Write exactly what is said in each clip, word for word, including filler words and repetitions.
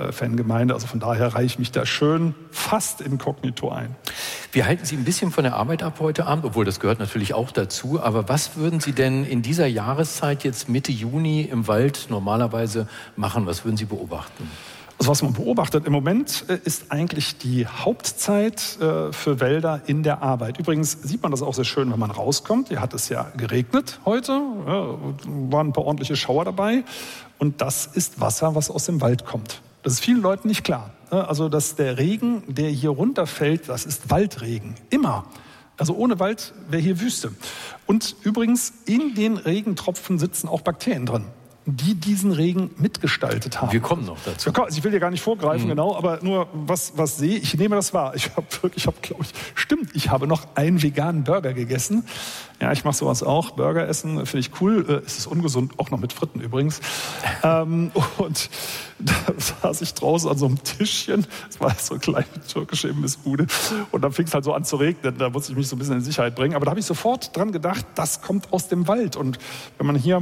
äh, Fangemeinde. Also von daher reiche ich mich da schön fast inkognito ein. Wir halten Sie ein bisschen von der Arbeit ab heute Abend, obwohl das gehört natürlich auch dazu. Aber was würden Sie denn in dieser Jahreszeit jetzt Mitte Juni im Wald normalerweise machen? Was würden Sie beobachten? Also was man beobachtet im Moment äh, ist eigentlich die Hauptzeit äh, für Wälder in der Arbeit. Übrigens sieht man das auch sehr schön, wenn man rauskommt. Hier hat es ja geregnet heute, ja, waren ein paar ordentliche Schauer dabei. Und das ist Wasser, was aus dem Wald kommt. Das ist vielen Leuten nicht klar. Also dass der Regen, der hier runterfällt, das ist Waldregen. Immer. Also ohne Wald wäre hier Wüste. Und übrigens, in den Regentropfen sitzen auch Bakterien drin, die diesen Regen mitgestaltet haben. Wir kommen noch dazu. Ich will dir gar nicht vorgreifen, mhm. genau, aber nur was, was sehe ich, nehme das wahr. Ich habe wirklich, ich habe, glaube ich, stimmt, ich habe noch einen veganen Burger gegessen. Ja, ich mache sowas auch. Burger essen finde ich cool. Es ist ungesund, auch noch mit Fritten übrigens. ähm, und da saß ich draußen an so einem Tischchen. Es war so eine kleine türkische Imbissbude. Und dann fing es halt so an zu regnen. Da musste ich mich so ein bisschen in Sicherheit bringen. Aber da habe ich sofort dran gedacht, das kommt aus dem Wald. Und wenn man hier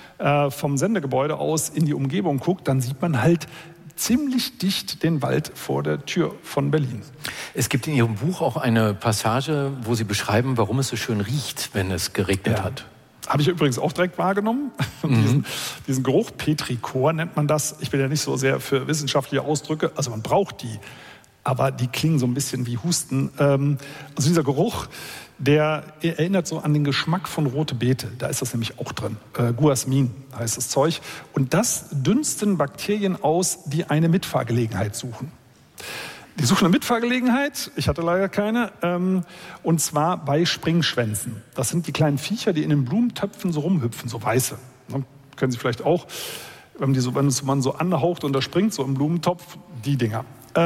vom Sendegebäude aus in die Umgebung guckt, dann sieht man halt ziemlich dicht den Wald vor der Tür von Berlin. Es gibt in Ihrem Buch auch eine Passage, wo Sie beschreiben, warum es so schön riecht, wenn es geregnet ja. hat. Habe ich übrigens auch direkt wahrgenommen. Mhm. diesen, diesen Geruch, Petrichor nennt man das. Ich bin ja nicht so sehr für wissenschaftliche Ausdrücke, also man braucht die, aber die klingen so ein bisschen wie Husten. Also dieser Geruch, der erinnert so an den Geschmack von rote Beete. Da ist das nämlich auch drin. Äh, Guasmin heißt das Zeug. Und das dünsten Bakterien aus, die eine Mitfahrgelegenheit suchen. Die suchen eine Mitfahrgelegenheit, ich hatte leider keine, ähm, und zwar bei Springschwänzen. Das sind die kleinen Viecher, die in den Blumentöpfen so rumhüpfen, so weiße. Ne? Kennen Sie vielleicht auch, wenn, die so, wenn man so anhaucht und da springt, so im Blumentopf, die Dinger.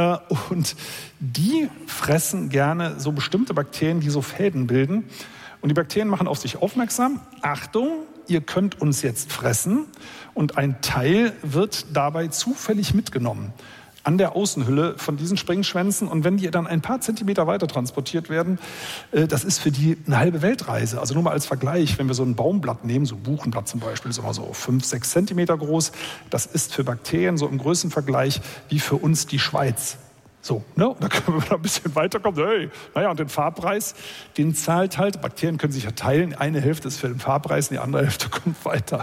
Und die fressen gerne so bestimmte Bakterien, die so Fäden bilden. Und die Bakterien machen auf sich aufmerksam. Achtung, ihr könnt uns jetzt fressen. Und ein Teil wird dabei zufällig mitgenommen an der Außenhülle von diesen Springschwänzen. Und wenn die dann ein paar Zentimeter weiter transportiert werden, das ist für die eine halbe Weltreise. Also nur mal als Vergleich, wenn wir so ein Baumblatt nehmen, so ein Buchenblatt zum Beispiel, ist immer so fünf, sechs Zentimeter groß. Das ist für Bakterien so im Größenvergleich wie für uns die Schweiz. So, ne? Da können wir ein bisschen weiterkommen. Hey, naja, und den Farbpreis, den zahlt halt, Bakterien können sich ja teilen. Eine Hälfte ist für den Farbpreis, und die andere Hälfte kommt weiter.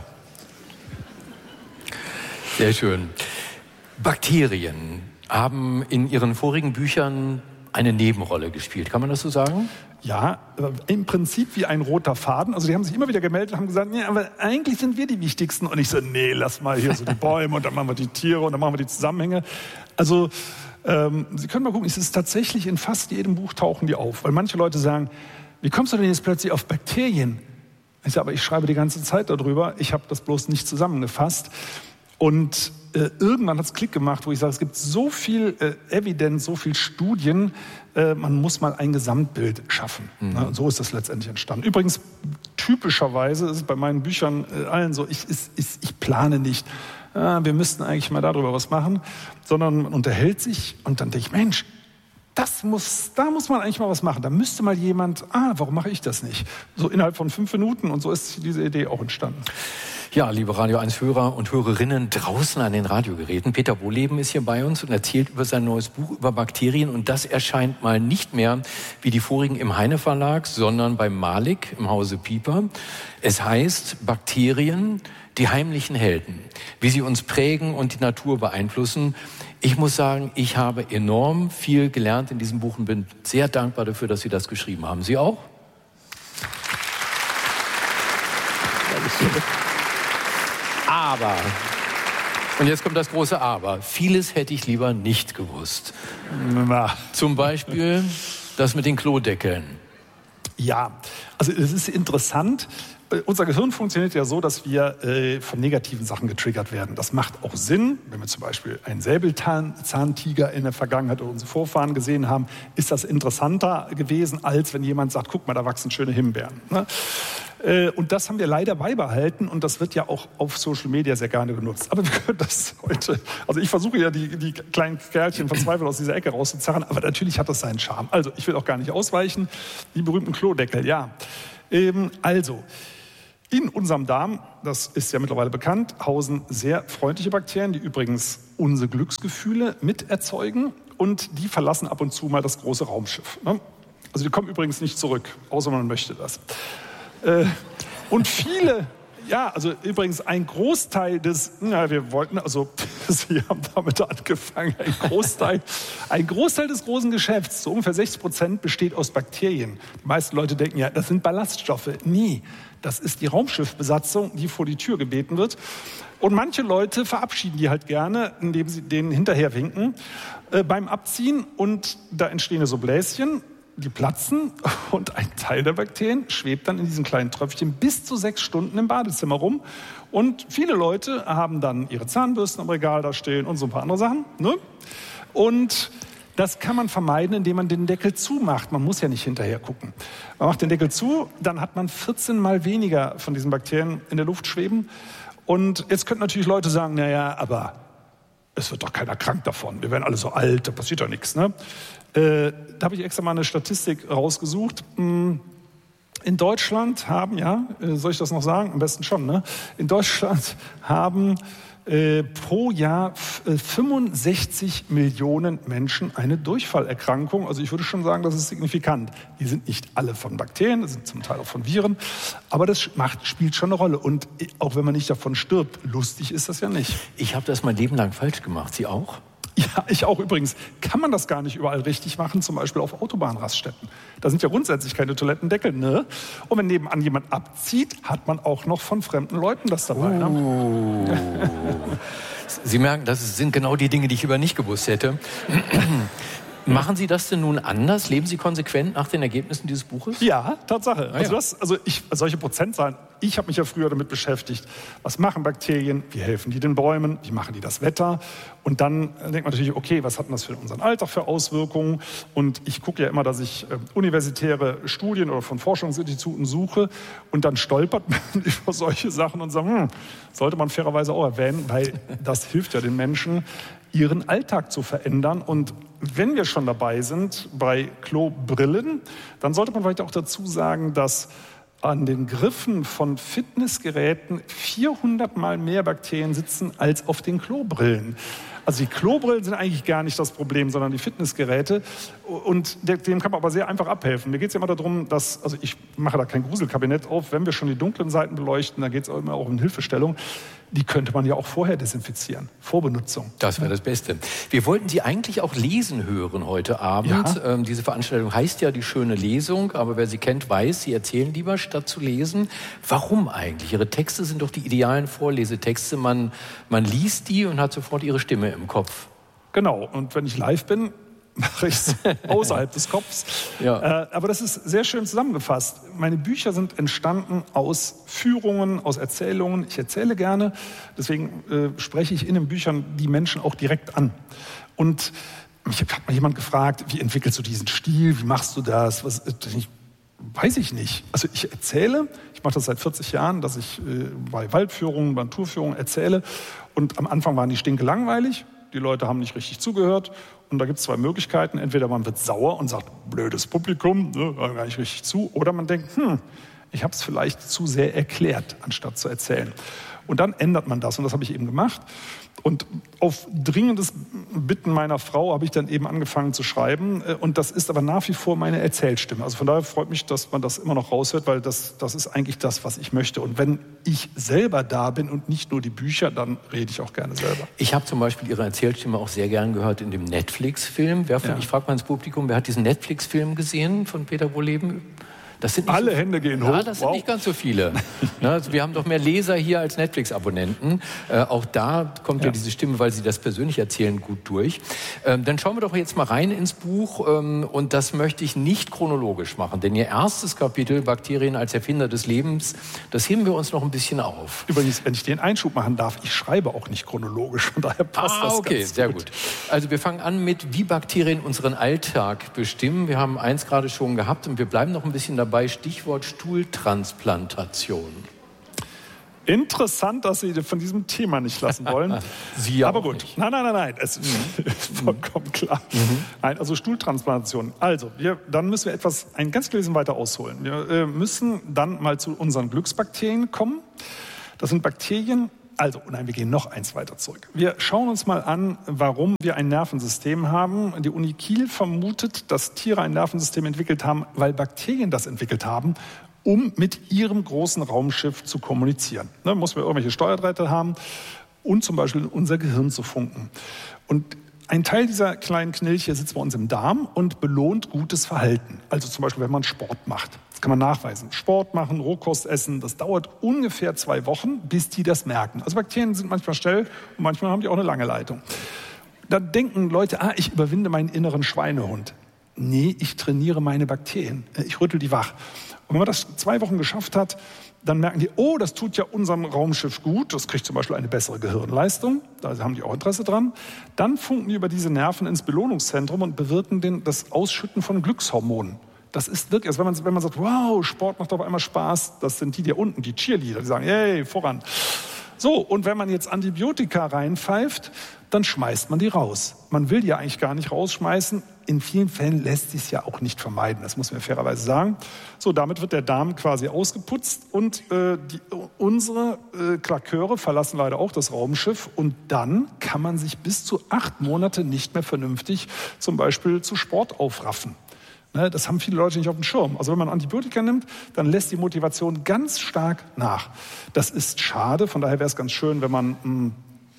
Sehr schön. Bakterien haben in Ihren vorigen Büchern eine Nebenrolle gespielt. Kann man das so sagen? Ja, im Prinzip wie ein roter Faden. Also die haben sich immer wieder gemeldet und haben gesagt, ja, aber eigentlich sind wir die Wichtigsten. Und ich so, nee, lass mal hier so die Bäume und dann machen wir die Tiere und dann machen wir die Zusammenhänge. Also ähm, Sie können mal gucken, es ist tatsächlich in fast jedem Buch tauchen die auf. Weil manche Leute sagen, wie kommst du denn jetzt plötzlich auf Bakterien? Ich sage, aber ich schreibe die ganze Zeit darüber. Ich habe das bloß nicht zusammengefasst. Und äh, irgendwann hat es Klick gemacht, wo ich sage, es gibt so viel äh, Evidenz, so viel Studien, äh, man muss mal ein Gesamtbild schaffen. Mhm. Na, so ist das letztendlich entstanden. Übrigens, typischerweise ist es bei meinen Büchern äh, allen so, ich, ich, ich, ich plane nicht, äh, wir müssten eigentlich mal darüber was machen, sondern man unterhält sich und dann denke ich, Mensch, das muss, da muss man eigentlich mal was machen. Da müsste mal jemand, ah, warum mache ich das nicht? So innerhalb von fünf Minuten und so ist diese Idee auch entstanden. Ja, liebe Radio eins Hörer und Hörerinnen draußen an den Radiogeräten. Peter Wohleben ist hier bei uns und erzählt über sein neues Buch über Bakterien. Und das erscheint mal nicht mehr wie die vorigen im Heine Verlag, sondern bei Malik im Hause Piper. Es heißt Bakterien, die heimlichen Helden. Wie sie uns prägen und die Natur beeinflussen. Ich muss sagen, ich habe enorm viel gelernt in diesem Buch und bin sehr dankbar dafür, dass Sie das geschrieben haben. Sie auch? Aber, und jetzt kommt das große Aber, vieles hätte ich lieber nicht gewusst. Na. Zum Beispiel das mit den Klodeckeln. Ja, also es ist interessant. Unser Gehirn funktioniert ja so, dass wir äh, von negativen Sachen getriggert werden. Das macht auch Sinn. Wenn wir zum Beispiel einen Säbelzahntiger in der Vergangenheit oder unsere Vorfahren gesehen haben, ist das interessanter gewesen, als wenn jemand sagt, guck mal, da wachsen schöne Himbeeren. Ne? Äh, und das haben wir leider beibehalten und das wird ja auch auf Social Media sehr gerne genutzt. Aber wir können das heute, also ich versuche ja die, die kleinen Kerlchen verzweifelt aus dieser Ecke rauszuzerren, aber natürlich hat das seinen Charme. Also ich will auch gar nicht ausweichen. Die berühmten Klodeckel, ja. Ähm, also, In unserem Darm, das ist ja mittlerweile bekannt, hausen sehr freundliche Bakterien, die übrigens unsere Glücksgefühle miterzeugen. Und die verlassen ab und zu mal das große Raumschiff. Ne? Also die kommen übrigens nicht zurück, außer man möchte das. Äh, und viele, ja, also übrigens ein Großteil des, na, wir wollten, also Sie haben damit angefangen, ein Großteil, ein Großteil des großen Geschäfts, so ungefähr sechzig Prozent, besteht aus Bakterien. Die meisten Leute denken ja, das sind Ballaststoffe. Nie, das ist die Raumschiffbesatzung, die vor die Tür gebeten wird. Und manche Leute verabschieden die halt gerne, indem sie denen hinterher winken äh, beim Abziehen. Und da entstehen so Bläschen, die platzen und ein Teil der Bakterien schwebt dann in diesen kleinen Tröpfchen bis zu sechs Stunden im Badezimmer rum. Und viele Leute haben dann ihre Zahnbürsten am Regal da stehen und so ein paar andere Sachen. Ne? Und das kann man vermeiden, indem man den Deckel zumacht. Man muss ja nicht hinterher gucken. Man macht den Deckel zu, dann hat man vierzehn Mal weniger von diesen Bakterien in der Luft schweben. Und jetzt könnten natürlich Leute sagen, naja, aber es wird doch keiner krank davon. Wir werden alle so alt, da passiert doch nichts. Ne? Äh, da habe ich extra mal eine Statistik rausgesucht. In Deutschland haben, ja, soll ich das noch sagen? Am besten schon, ne? In Deutschland haben äh, pro Jahr fünfundsechzig Millionen Menschen eine Durchfallerkrankung. Also ich würde schon sagen, das ist signifikant. Die sind nicht alle von Bakterien, das sind zum Teil auch von Viren. Aber das macht, spielt schon eine Rolle. Und auch wenn man nicht davon stirbt, lustig ist das ja nicht. Ich habe das mein Leben lang falsch gemacht. Sie auch? Ja, ich auch übrigens. Kann man das gar nicht überall richtig machen, zum Beispiel auf Autobahnraststätten. Da sind ja grundsätzlich keine Toilettendeckel, ne? Und wenn nebenan jemand abzieht, hat man auch noch von fremden Leuten das dabei. Oh. Ne? Sie merken, das sind genau die Dinge, die ich über nicht gewusst hätte. Machen Sie das denn nun anders? Leben Sie konsequent nach den Ergebnissen dieses Buches? Ja, Tatsache. Ah, ja. Also, das, also ich, solche Prozentzahlen, ich habe mich ja früher damit beschäftigt, was machen Bakterien, wie helfen die den Bäumen, wie machen die das Wetter? Und dann denkt man natürlich, okay, was hat denn das für unseren Alltag für Auswirkungen? Und ich gucke ja immer, dass ich äh, universitäre Studien oder von Forschungsinstituten suche und dann stolpert man über solche Sachen und sagt, hm, sollte man fairerweise auch erwähnen, weil das hilft ja den Menschen, ihren Alltag zu verändern. Und wenn wir schon dabei sind bei Klobrillen, dann sollte man vielleicht auch dazu sagen, dass an den Griffen von Fitnessgeräten vierhundert Mal mehr Bakterien sitzen als auf den Klobrillen. Also die Klobrillen sind eigentlich gar nicht das Problem, sondern die Fitnessgeräte. Und dem kann man aber sehr einfach abhelfen. Mir geht es ja immer darum, dass, also ich mache da kein Gruselkabinett auf, wenn wir schon die dunklen Seiten beleuchten, da geht es auch immer auch um Hilfestellung. Die könnte man ja auch vorher desinfizieren, vor Benutzung. Das wäre das Beste. Wir wollten Sie eigentlich auch lesen hören heute Abend. Ja. Ähm, diese Veranstaltung heißt ja die schöne Lesung, aber wer Sie kennt, weiß, Sie erzählen lieber, statt zu lesen. Warum eigentlich? Ihre Texte sind doch die idealen Vorlesetexte. Man, man liest die und hat sofort Ihre Stimme im Kopf. Genau, und wenn ich live bin, mache ich es außerhalb des Kopfs. Ja. Äh, aber das ist sehr schön zusammengefasst. Meine Bücher sind entstanden aus Führungen, aus Erzählungen. Ich erzähle gerne, deswegen äh, spreche ich in den Büchern die Menschen auch direkt an. Und mich hat mal jemand gefragt, wie entwickelst du diesen Stil, wie machst du das? Was, ich, weiß ich nicht. Also ich erzähle, ich mache das seit vierzig Jahren, dass ich äh, bei Waldführungen, bei Tourführungen erzähle. Und am Anfang waren die stinke langweilig. Die Leute haben nicht richtig zugehört. Und da gibt es zwei Möglichkeiten. Entweder man wird sauer und sagt, blödes Publikum, ne, hört gar nicht richtig zu. Oder man denkt, hm, ich habe es vielleicht zu sehr erklärt, anstatt zu erzählen. Und dann ändert man das. Und das habe ich eben gemacht. Und auf dringendes Bitten meiner Frau habe ich dann eben angefangen zu schreiben. Und das ist aber nach wie vor meine Erzählstimme. Also von daher freut mich, dass man das immer noch raushört, weil das, das ist eigentlich das, was ich möchte. Und wenn ich selber da bin und nicht nur die Bücher, dann rede ich auch gerne selber. Ich habe zum Beispiel Ihre Erzählstimme auch sehr gern gehört in dem Netflix-Film. Wer von, Ja. Ich frage mal ins Publikum, wer hat diesen Netflix-Film gesehen von Peter Wohleben? Das sind nicht Alle so, Hände gehen ja, hoch. das sind Wow. nicht ganz so viele. Ne, also wir haben doch mehr Leser hier als Netflix-Abonnenten. Äh, auch da kommt ja. ja diese Stimme, weil Sie das persönlich erzählen, gut durch. Ähm, dann schauen wir doch jetzt mal rein ins Buch. Ähm, und das möchte ich nicht chronologisch machen. Denn Ihr erstes Kapitel, Bakterien als Erfinder des Lebens, das heben wir uns noch ein bisschen auf. Übrigens, wenn ich den Einschub machen darf, ich schreibe auch nicht chronologisch. Von daher passt ah, das okay, ganz sehr gut. gut. Also wir fangen an mit, wie Bakterien unseren Alltag bestimmen. Wir haben eins gerade schon gehabt und wir bleiben noch ein bisschen dabei. Stichwort Stuhltransplantation. Interessant, dass Sie von diesem Thema nicht lassen wollen. Sie ja Aber auch gut. nicht. Nein, nein, nein, nein. Es ist vollkommen klar. Mhm. Nein, also Stuhltransplantation. Also, wir, dann müssen wir etwas, ein ganz bisschen weiter ausholen. Wir äh, müssen dann mal zu unseren Glücksbakterien kommen. Das sind Bakterien, also, nein, wir gehen noch eins weiter zurück. Wir schauen uns mal an, warum wir ein Nervensystem haben. Die Uni Kiel vermutet, dass Tiere ein Nervensystem entwickelt haben, weil Bakterien das entwickelt haben, um mit ihrem großen Raumschiff zu kommunizieren. Ne, muss man irgendwelche Steuerdrähte haben und zum Beispiel in unser Gehirn zu funken. Und ein Teil dieser kleinen Knilche sitzt bei uns im Darm und belohnt gutes Verhalten. Also zum Beispiel, wenn man Sport macht. Das kann man nachweisen. Sport machen, Rohkost essen, das dauert ungefähr zwei Wochen, bis die das merken. Also Bakterien sind manchmal schnell und manchmal haben die auch eine lange Leitung. Dann denken Leute, ah, ich überwinde meinen inneren Schweinehund. Nee, ich trainiere meine Bakterien. Ich rüttel die wach. Und wenn man das zwei Wochen geschafft hat, dann merken die, oh, das tut ja unserem Raumschiff gut. Das kriegt zum Beispiel eine bessere Gehirnleistung. Da haben die auch Interesse dran. Dann funken die über diese Nerven ins Belohnungszentrum und bewirken den, das Ausschütten von Glückshormonen. Das ist wirklich, also wenn man, wenn man sagt, wow, Sport macht auf einmal Spaß, das sind die da unten, die Cheerleader, die sagen, hey, voran. So, und wenn man jetzt Antibiotika reinpfeift, dann schmeißt man die raus. Man will die ja eigentlich gar nicht rausschmeißen. In vielen Fällen lässt sich ja auch nicht vermeiden, das muss man fairerweise sagen. So, damit wird der Darm quasi ausgeputzt und äh, die, unsere äh, Klaköre verlassen leider auch das Raumschiff und dann kann man sich bis zu acht Monate nicht mehr vernünftig zum Beispiel zu Sport aufraffen. Ne, das haben viele Leute nicht auf dem Schirm. Also wenn man Antibiotika nimmt, dann lässt die Motivation ganz stark nach. Das ist schade, von daher wäre es ganz schön, wenn man mh,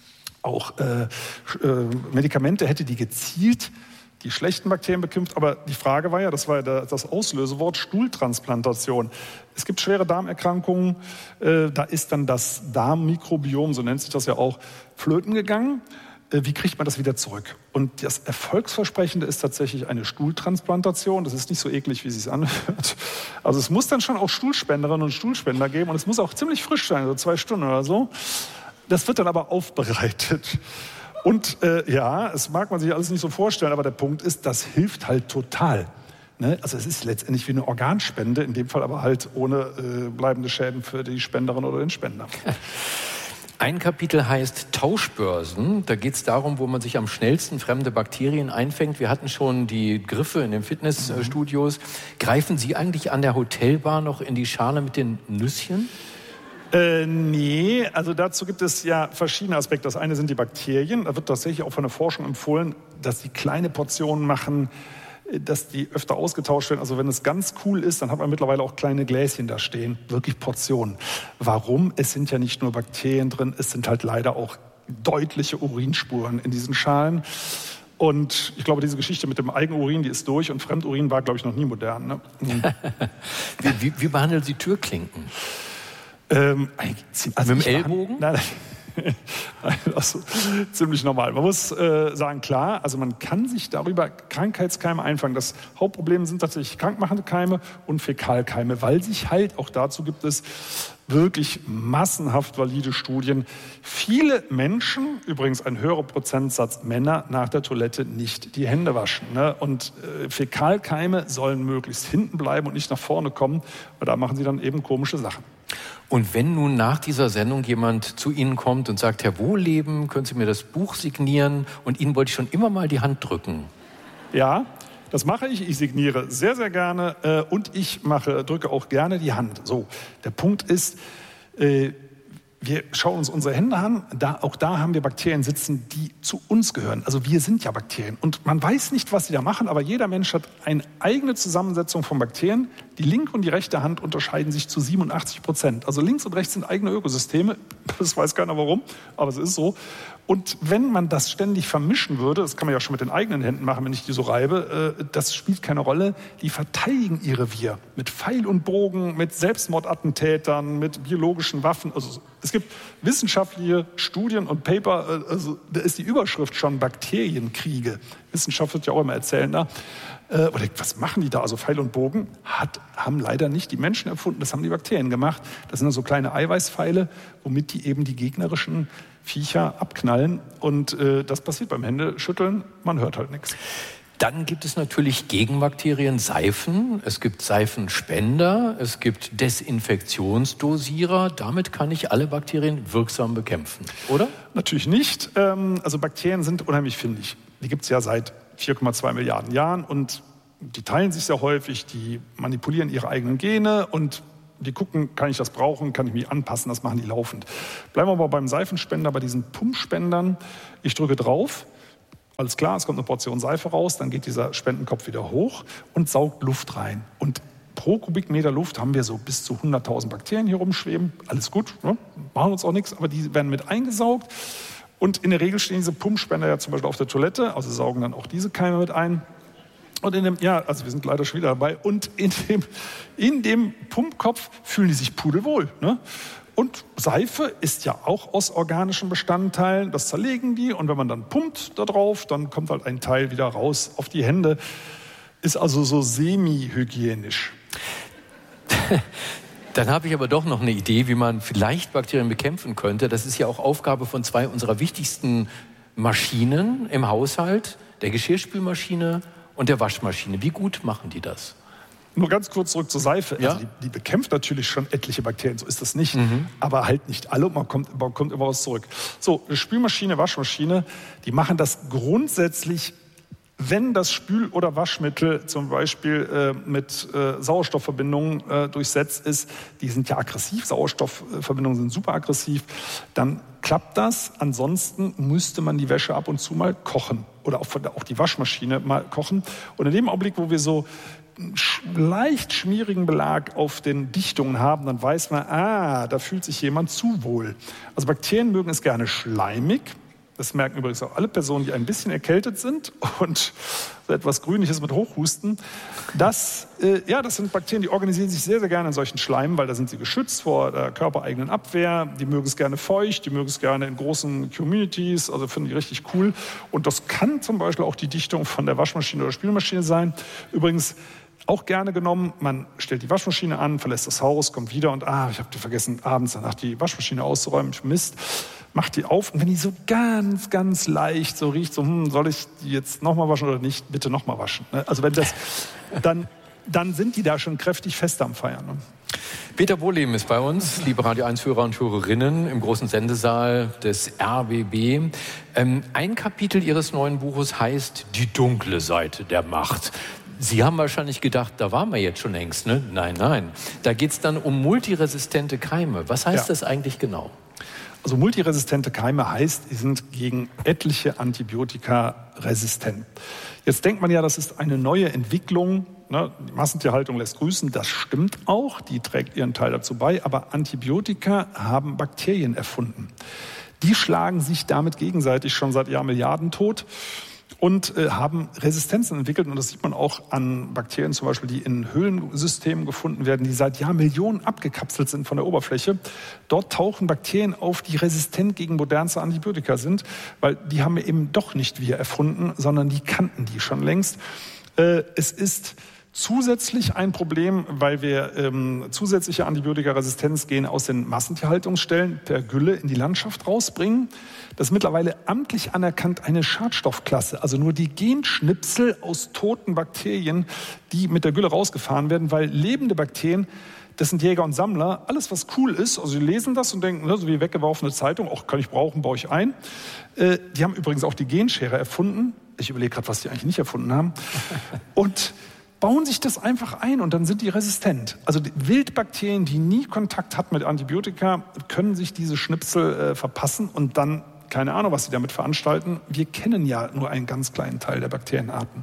auch äh, äh, Medikamente hätte, die gezielt die schlechten Bakterien bekämpft. Aber die Frage war ja, das war ja das Auslösewort, Stuhltransplantation. Es gibt schwere Darmerkrankungen, äh, da ist dann das Darmmikrobiom, so nennt sich das ja auch, flöten gegangen. Äh, wie kriegt man das wieder zurück? Und das Erfolgsversprechende ist tatsächlich eine Stuhltransplantation. Das ist nicht so eklig, wie es sich anhört. Also es muss dann schon auch Stuhlspenderinnen und Stuhlspender geben und es muss auch ziemlich frisch sein, so zwei Stunden oder so. Das wird dann aber aufbereitet. Und äh, ja, es mag man sich alles nicht so vorstellen, aber der Punkt ist, das hilft halt total. Ne? Also es ist letztendlich wie eine Organspende, in dem Fall aber halt ohne äh, bleibende Schäden für die Spenderin oder den Spender. Ein Kapitel heißt Tauschbörsen. Da geht es darum, wo man sich am schnellsten fremde Bakterien einfängt. Wir hatten schon die Griffe in den Fitnessstudios. Greifen Sie eigentlich an der Hotelbar noch in die Schale mit den Nüsschen? Äh, nee, also dazu gibt es ja verschiedene Aspekte. Das eine sind die Bakterien. Da wird tatsächlich auch von der Forschung empfohlen, dass die kleine Portionen machen, dass die öfter ausgetauscht werden. Also wenn es ganz cool ist, dann hat man mittlerweile auch kleine Gläschen da stehen, wirklich Portionen. Warum? Es sind ja nicht nur Bakterien drin, es sind halt leider auch deutliche Urinspuren in diesen Schalen. Und ich glaube, diese Geschichte mit dem Eigenurin, die ist durch und Fremdurin war, glaube ich, noch nie modern. Ne? wie, wie, wie behandeln Sie Türklinken? Ähm, also mit dem Ellbogen? Nein, nein. Also, ziemlich normal. Man muss äh, sagen, klar, also man kann sich darüber Krankheitskeime einfangen. Das Hauptproblem sind tatsächlich krankmachende Keime und Fäkalkeime, weil sich halt, auch dazu gibt es wirklich massenhaft valide Studien, viele Menschen, übrigens ein höherer Prozentsatz Männer, nach der Toilette nicht die Hände waschen. Ne? Und äh, Fäkalkeime sollen möglichst hinten bleiben und nicht nach vorne kommen, weil da machen sie dann eben komische Sachen. Und wenn nun nach dieser Sendung jemand zu Ihnen kommt und sagt, Herr Wohlleben, können Sie mir das Buch signieren? Und Ihnen wollte ich schon immer mal die Hand drücken. Ja, das mache ich. Ich signiere sehr, sehr gerne äh, und ich mache, drücke auch gerne die Hand. So, der Punkt ist, äh, wir schauen uns unsere Hände an, da, auch da haben wir Bakterien sitzen, die zu uns gehören. Also wir sind ja Bakterien und man weiß nicht, was sie da machen, aber jeder Mensch hat eine eigene Zusammensetzung von Bakterien. Die linke und die rechte Hand unterscheiden sich zu siebenundachtzig Prozent. Also links und rechts sind eigene Ökosysteme, das weiß keiner warum, aber es ist so. Und wenn man das ständig vermischen würde, das kann man ja schon mit den eigenen Händen machen, wenn ich die so reibe, äh, das spielt keine Rolle. Die verteidigen ihr Revier mit Pfeil und Bogen, mit Selbstmordattentätern, mit biologischen Waffen. Also es gibt wissenschaftliche Studien und Paper, äh, also da ist die Überschrift schon Bakterienkriege. Wissenschaft wird ja auch immer erzählen, da. Äh, oder was machen die da? Also Pfeil und Bogen hat, haben leider nicht die Menschen erfunden, das haben die Bakterien gemacht. Das sind dann so kleine Eiweißpfeile, womit die eben die gegnerischen Viecher abknallen und äh, das passiert beim Händeschütteln, man hört halt nichts. Dann gibt es natürlich Gegenbakterien, Seifen, es gibt Seifenspender, es gibt Desinfektionsdosierer. Damit kann ich alle Bakterien wirksam bekämpfen, oder? Natürlich nicht. Also Bakterien sind unheimlich findig. Die gibt es ja seit vier Komma zwei Milliarden Jahren und die teilen sich sehr häufig, die manipulieren ihre eigenen Gene und die gucken, kann ich das brauchen, kann ich mich anpassen, das machen die laufend. Bleiben wir aber beim Seifenspender, bei diesen Pumpspendern. Ich drücke drauf. Alles klar, es kommt eine Portion Seife raus, dann geht dieser Spendenkopf wieder hoch und saugt Luft rein. Und pro Kubikmeter Luft haben wir so bis zu hunderttausend Bakterien hier rumschweben. Alles gut, ne? Machen uns auch nichts, aber die werden mit eingesaugt. Und in der Regel stehen diese Pumpspender ja zum Beispiel auf der Toilette, also saugen dann auch diese Keime mit ein. Und in dem, ja, also wir sind leider schon wieder dabei. Und in dem, in dem Pumpkopf fühlen die sich pudelwohl, ne? Und Seife ist ja auch aus organischen Bestandteilen, das zerlegen die und wenn man dann pumpt da drauf, dann kommt halt ein Teil wieder raus auf die Hände. Ist also so semi-hygienisch. Dann habe ich aber doch noch eine Idee, wie man vielleicht Bakterien bekämpfen könnte. Das ist ja auch Aufgabe von zwei unserer wichtigsten Maschinen im Haushalt, der Geschirrspülmaschine und der Waschmaschine. Wie gut machen die das? Nur ganz kurz zurück zur Seife. Ja? Also die, die bekämpft natürlich schon etliche Bakterien, so ist das nicht. Mhm. Aber halt nicht alle, man kommt, man kommt immer was zurück. So, Spülmaschine, Waschmaschine, die machen das grundsätzlich, wenn das Spül- oder Waschmittel zum Beispiel äh, mit äh, Sauerstoffverbindungen äh, durchsetzt ist, die sind ja aggressiv, Sauerstoffverbindungen sind super aggressiv, dann klappt das. Ansonsten müsste man die Wäsche ab und zu mal kochen oder auch, auch die Waschmaschine mal kochen. Und in dem Augenblick, wo wir so leicht schmierigen Belag auf den Dichtungen haben, dann weiß man, ah, da fühlt sich jemand zu wohl. Also Bakterien mögen es gerne schleimig. Das merken übrigens auch alle Personen, die ein bisschen erkältet sind und so etwas Grünliches mit Hochhusten. Das, äh, ja, das sind Bakterien, die organisieren sich sehr, sehr gerne in solchen Schleimen, weil da sind sie geschützt vor der körpereigenen Abwehr. Die mögen es gerne feucht, die mögen es gerne in großen Communities, also finden die richtig cool. Und das kann zum Beispiel auch die Dichtung von der Waschmaschine oder Spülmaschine sein. Übrigens, auch gerne genommen, man stellt die Waschmaschine an, verlässt das Haus, kommt wieder und ah, ich habe vergessen, abends danach die Waschmaschine auszuräumen, Mist, macht die auf und wenn die so ganz, ganz leicht so riecht, so, hm, soll ich die jetzt nochmal waschen oder nicht, bitte nochmal waschen. Also wenn das, dann, dann sind die da schon kräftig fest am Feiern. Ne? Peter Wohleben ist bei uns, liebe Radio eins-Hörer und Hörerinnen, im großen Sendesaal des R B B. Ähm, ein Kapitel Ihres neuen Buches heißt Die dunkle Seite der Macht. Sie haben wahrscheinlich gedacht, da waren wir jetzt schon längst, ne? Nein, nein. Da geht es dann um multiresistente Keime. Was heißt ja. das eigentlich genau? Also multiresistente Keime heißt, die sind gegen etliche Antibiotika resistent. Jetzt denkt man ja, das ist eine neue Entwicklung. Ne? Die Massentierhaltung lässt grüßen, das stimmt auch, die trägt ihren Teil dazu bei. Aber Antibiotika haben Bakterien erfunden. Die schlagen sich damit gegenseitig schon seit Jahrmilliarden tot. Und äh, haben Resistenzen entwickelt. Und das sieht man auch an Bakterien zum Beispiel, die in Höhlensystemen gefunden werden, die seit Jahrmillionen abgekapselt sind von der Oberfläche. Dort tauchen Bakterien auf, die resistent gegen modernste Antibiotika sind, weil die haben wir eben doch nicht wir erfunden, sondern die kannten die schon längst. Äh, es ist zusätzlich ein Problem, weil wir ähm, zusätzliche Antibiotikaresistenz-Gene aus den Massentierhaltungsstellen per Gülle in die Landschaft rausbringen. Das ist mittlerweile amtlich anerkannt eine Schadstoffklasse, also nur die Genschnipsel aus toten Bakterien, die mit der Gülle rausgefahren werden, weil lebende Bakterien, das sind Jäger und Sammler, alles was cool ist, also sie lesen das und denken, ne, so wie weggeworfene Zeitung, auch kann ich brauchen, baue ich ein. Äh, die haben übrigens auch die Genschere erfunden. Ich überlege gerade, was die eigentlich nicht erfunden haben. Und bauen sich das einfach ein und dann sind die resistent. Also die Wildbakterien, die nie Kontakt hatten mit Antibiotika, können sich diese Schnipsel äh, verpassen und dann, keine Ahnung, was sie damit veranstalten. Wir kennen ja nur einen ganz kleinen Teil der Bakterienarten.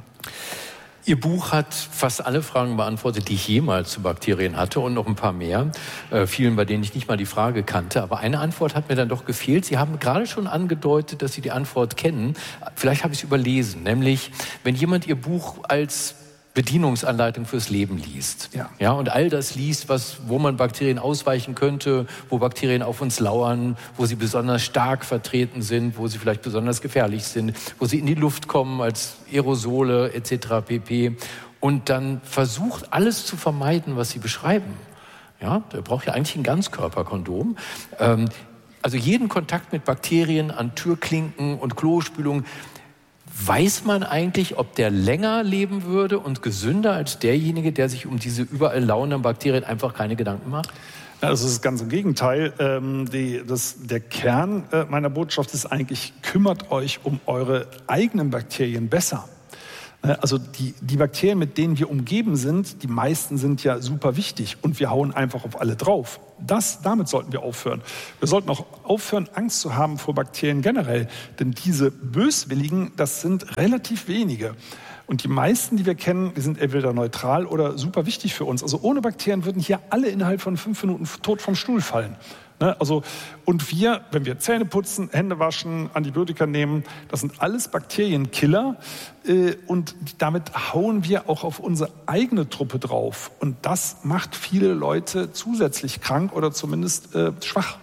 Ihr Buch hat fast alle Fragen beantwortet, die ich jemals zu Bakterien hatte und noch ein paar mehr. Äh, vielen, bei denen ich nicht mal die Frage kannte. Aber eine Antwort hat mir dann doch gefehlt. Sie haben gerade schon angedeutet, dass Sie die Antwort kennen. Vielleicht habe ich es überlesen. Nämlich, wenn jemand Ihr Buch als Bedienungsanleitung fürs Leben liest. Ja. Ja, und all das liest, was, wo man Bakterien ausweichen könnte, wo Bakterien auf uns lauern, wo sie besonders stark vertreten sind, wo sie vielleicht besonders gefährlich sind, wo sie in die Luft kommen als Aerosole et cetera pp. Und dann versucht, alles zu vermeiden, was sie beschreiben. Ja, der braucht ja eigentlich ein Ganzkörperkondom. Ähm, also jeden Kontakt mit Bakterien an Türklinken und Klospülungen Weiß man eigentlich, ob der länger leben würde und gesünder als derjenige, der sich um diese überall lauernden Bakterien einfach keine Gedanken macht? Ja, das ist das ganze Gegenteil. Ähm, die, das, der Kern äh, meiner Botschaft ist eigentlich, kümmert euch um eure eigenen Bakterien besser. Also die, die Bakterien, mit denen wir umgeben sind, die meisten sind ja super wichtig und wir hauen einfach auf alle drauf. Das, damit sollten wir aufhören. Wir sollten auch aufhören, Angst zu haben vor Bakterien generell, denn diese Böswilligen, das sind relativ wenige. Und die meisten, die wir kennen, die sind entweder neutral oder super wichtig für uns. Also ohne Bakterien würden hier alle innerhalb von fünf Minuten tot vom Stuhl fallen. Ne, also, und wir, wenn wir Zähne putzen, Hände waschen, Antibiotika nehmen, das sind alles Bakterienkiller. Äh, und damit hauen wir auch auf unsere eigene Truppe drauf. Und das macht viele Leute zusätzlich krank oder zumindest äh, schwach.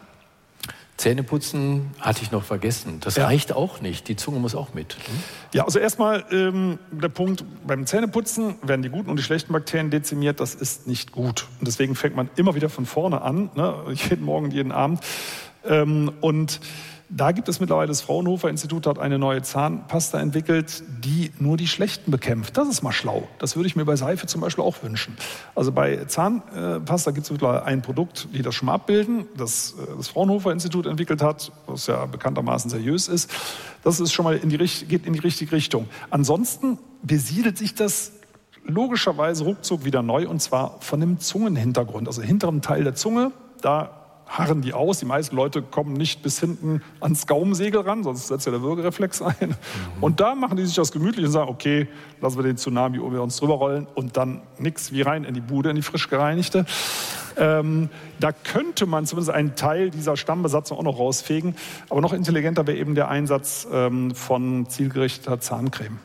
Zähneputzen hatte ich noch vergessen. Das ja. reicht auch nicht. Die Zunge muss auch mit. Hm? Ja, also erstmal ähm, der Punkt, beim Zähneputzen werden die guten und die schlechten Bakterien dezimiert. Das ist nicht gut. Und deswegen fängt man immer wieder von vorne an, ne? Jeden Morgen, jeden Abend. Ähm, und da gibt es mittlerweile, das Fraunhofer Institut hat eine neue Zahnpasta entwickelt, die nur die schlechten bekämpft. Das ist mal schlau. Das würde ich mir bei Seife zum Beispiel auch wünschen. Also bei Zahnpasta gibt es mittlerweile ein Produkt, die das schon mal abbilden, das das Fraunhofer Institut entwickelt hat, was ja bekanntermaßen seriös ist. Das ist schon mal in die, geht in die richtige Richtung. Ansonsten besiedelt sich das logischerweise ruckzuck wieder neu, und zwar von dem Zungenhintergrund, also hinteren Teil der Zunge. Da harren die aus. Die meisten Leute kommen nicht bis hinten ans Gaumensegel ran, sonst setzt ja der Würgereflex ein. Mhm. Und da machen die sich das gemütlich und sagen, okay, lassen wir den Tsunami über uns drüber rollen und dann nix wie rein in die Bude, in die frisch gereinigte. Ähm, da könnte man zumindest einen Teil dieser Stammbesatzung auch noch rausfegen. Aber noch intelligenter wäre eben der Einsatz ähm, von zielgerichteter Zahncreme.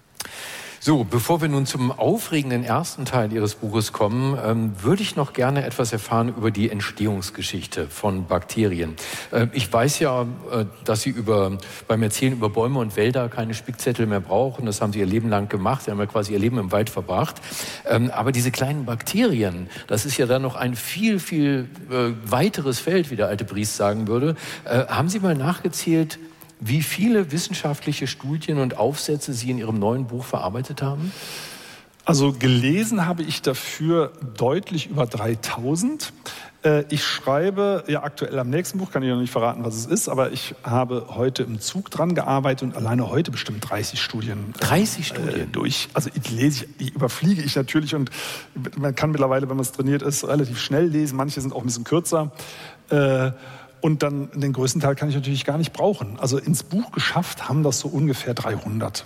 So, bevor wir nun zum aufregenden ersten Teil Ihres Buches kommen, ähm, würde ich noch gerne etwas erfahren über die Entstehungsgeschichte von Bakterien. Äh, ich weiß ja, äh, dass Sie über, beim Erzählen über Bäume und Wälder keine Spickzettel mehr brauchen. Das haben Sie Ihr Leben lang gemacht. Sie haben ja quasi Ihr Leben im Wald verbracht. Ähm, aber diese kleinen Bakterien, das ist ja dann noch ein viel, viel äh, weiteres Feld, wie der alte Briest sagen würde. Äh, haben Sie mal nachgezählt, wie viele wissenschaftliche Studien und Aufsätze Sie in Ihrem neuen Buch verarbeitet haben? Also gelesen habe ich dafür deutlich über dreitausend. Ich schreibe ja aktuell am nächsten Buch, kann ich noch nicht verraten, was es ist, aber ich habe heute im Zug dran gearbeitet und alleine heute bestimmt dreißig Studien. dreißig Studien? Äh, durch. Also die lese ich, die überfliege ich natürlich, und man kann mittlerweile, wenn man es trainiert ist, relativ schnell lesen. Manche sind auch ein bisschen kürzer. Äh, Und dann den größten Teil kann ich natürlich gar nicht brauchen. Also ins Buch geschafft haben das so ungefähr dreihundert.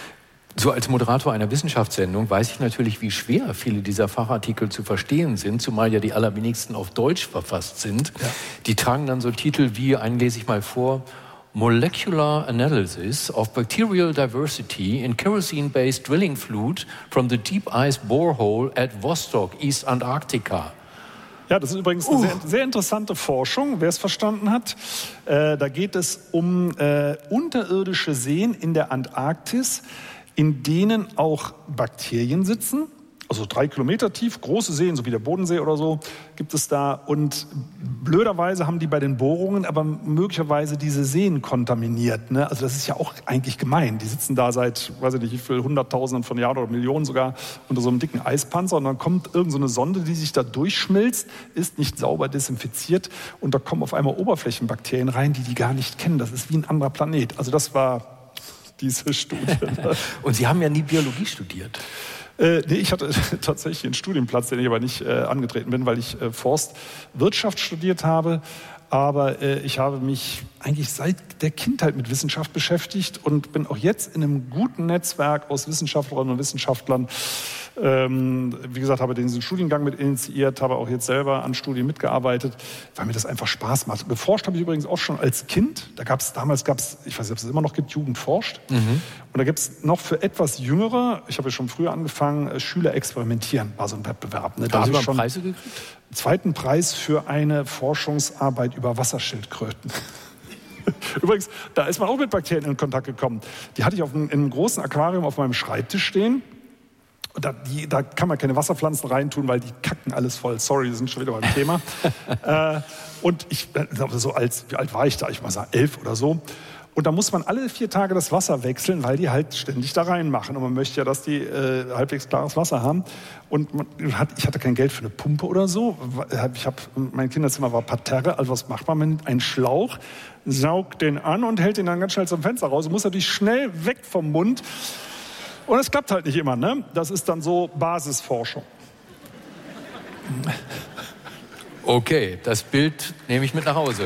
So als Moderator einer Wissenschaftssendung weiß ich natürlich, wie schwer viele dieser Fachartikel zu verstehen sind, zumal ja die allerwenigsten auf Deutsch verfasst sind. Ja. Die tragen dann so Titel wie, einen lese ich mal vor, Molecular Analysis of Bacterial Diversity in Kerosene-Based Drilling Fluid from the Deep Ice Borehole at Vostok, East Antarctica. Ja, das ist übrigens eine uh. sehr, sehr interessante Forschung, wer es verstanden hat. Äh, da geht es um äh, unterirdische Seen in der Antarktis, in denen auch Bakterien sitzen. Also drei Kilometer tief, große Seen, so wie der Bodensee oder so, gibt es da. Und blöderweise haben die bei den Bohrungen aber möglicherweise diese Seen kontaminiert. Ne? Also das ist ja auch eigentlich gemein. Die sitzen da seit, weiß ich nicht, wie viel, Hunderttausenden von Jahren oder Millionen sogar unter so einem dicken Eispanzer. Und dann kommt irgend so eine Sonde, die sich da durchschmilzt, ist nicht sauber desinfiziert. Und da kommen auf einmal Oberflächenbakterien rein, die die gar nicht kennen. Das ist wie ein anderer Planet. Also das war diese Studie. Und Sie haben ja nie Biologie studiert. Äh, nee, ich hatte tatsächlich einen Studienplatz, den ich aber nicht äh, angetreten bin, weil ich äh, Forstwirtschaft studiert habe. Aber äh, ich habe mich eigentlich seit der Kindheit mit Wissenschaft beschäftigt und bin auch jetzt in einem guten Netzwerk aus Wissenschaftlerinnen und Wissenschaftlern. Ähm, wie gesagt, habe diesen Studiengang mit initiiert, habe auch jetzt selber an Studien mitgearbeitet, weil mir das einfach Spaß macht. Geforscht habe ich übrigens auch schon als Kind. Da gab es damals, gab's, ich weiß nicht, ob es immer noch gibt, Jugend forscht. Mhm. Und da gibt es noch für etwas Jüngere, ich habe ja schon früher angefangen, Schüler experimentieren, war so ein Wettbewerb. Ne? Da da haben Sie schon Preise gekriegt? Zweiten Preis für eine Forschungsarbeit über Wasserschildkröten. Übrigens, da ist man auch mit Bakterien in Kontakt gekommen. Die hatte ich auf einem, in einem großen Aquarium auf meinem Schreibtisch stehen. Und da, die, da kann man keine Wasserpflanzen reintun, weil die kacken alles voll. Sorry, wir sind schon wieder beim Thema. äh, und ich, so als, wie alt war ich da? Ich mal sagen, elf oder so. Und da muss man alle vier Tage das Wasser wechseln, weil die halt ständig da reinmachen. Und man möchte ja, dass die äh, halbwegs klares Wasser haben. Und man hat, ich hatte kein Geld für eine Pumpe oder so. Ich hab, mein Kinderzimmer war Parterre. Also was macht man? Man nimmt einen Schlauch, saugt den an und hält den dann ganz schnell zum Fenster raus. Und muss natürlich schnell weg vom Mund. Und es klappt halt nicht immer, ne? Das ist dann so Basisforschung. Okay, das Bild nehme ich mit nach Hause.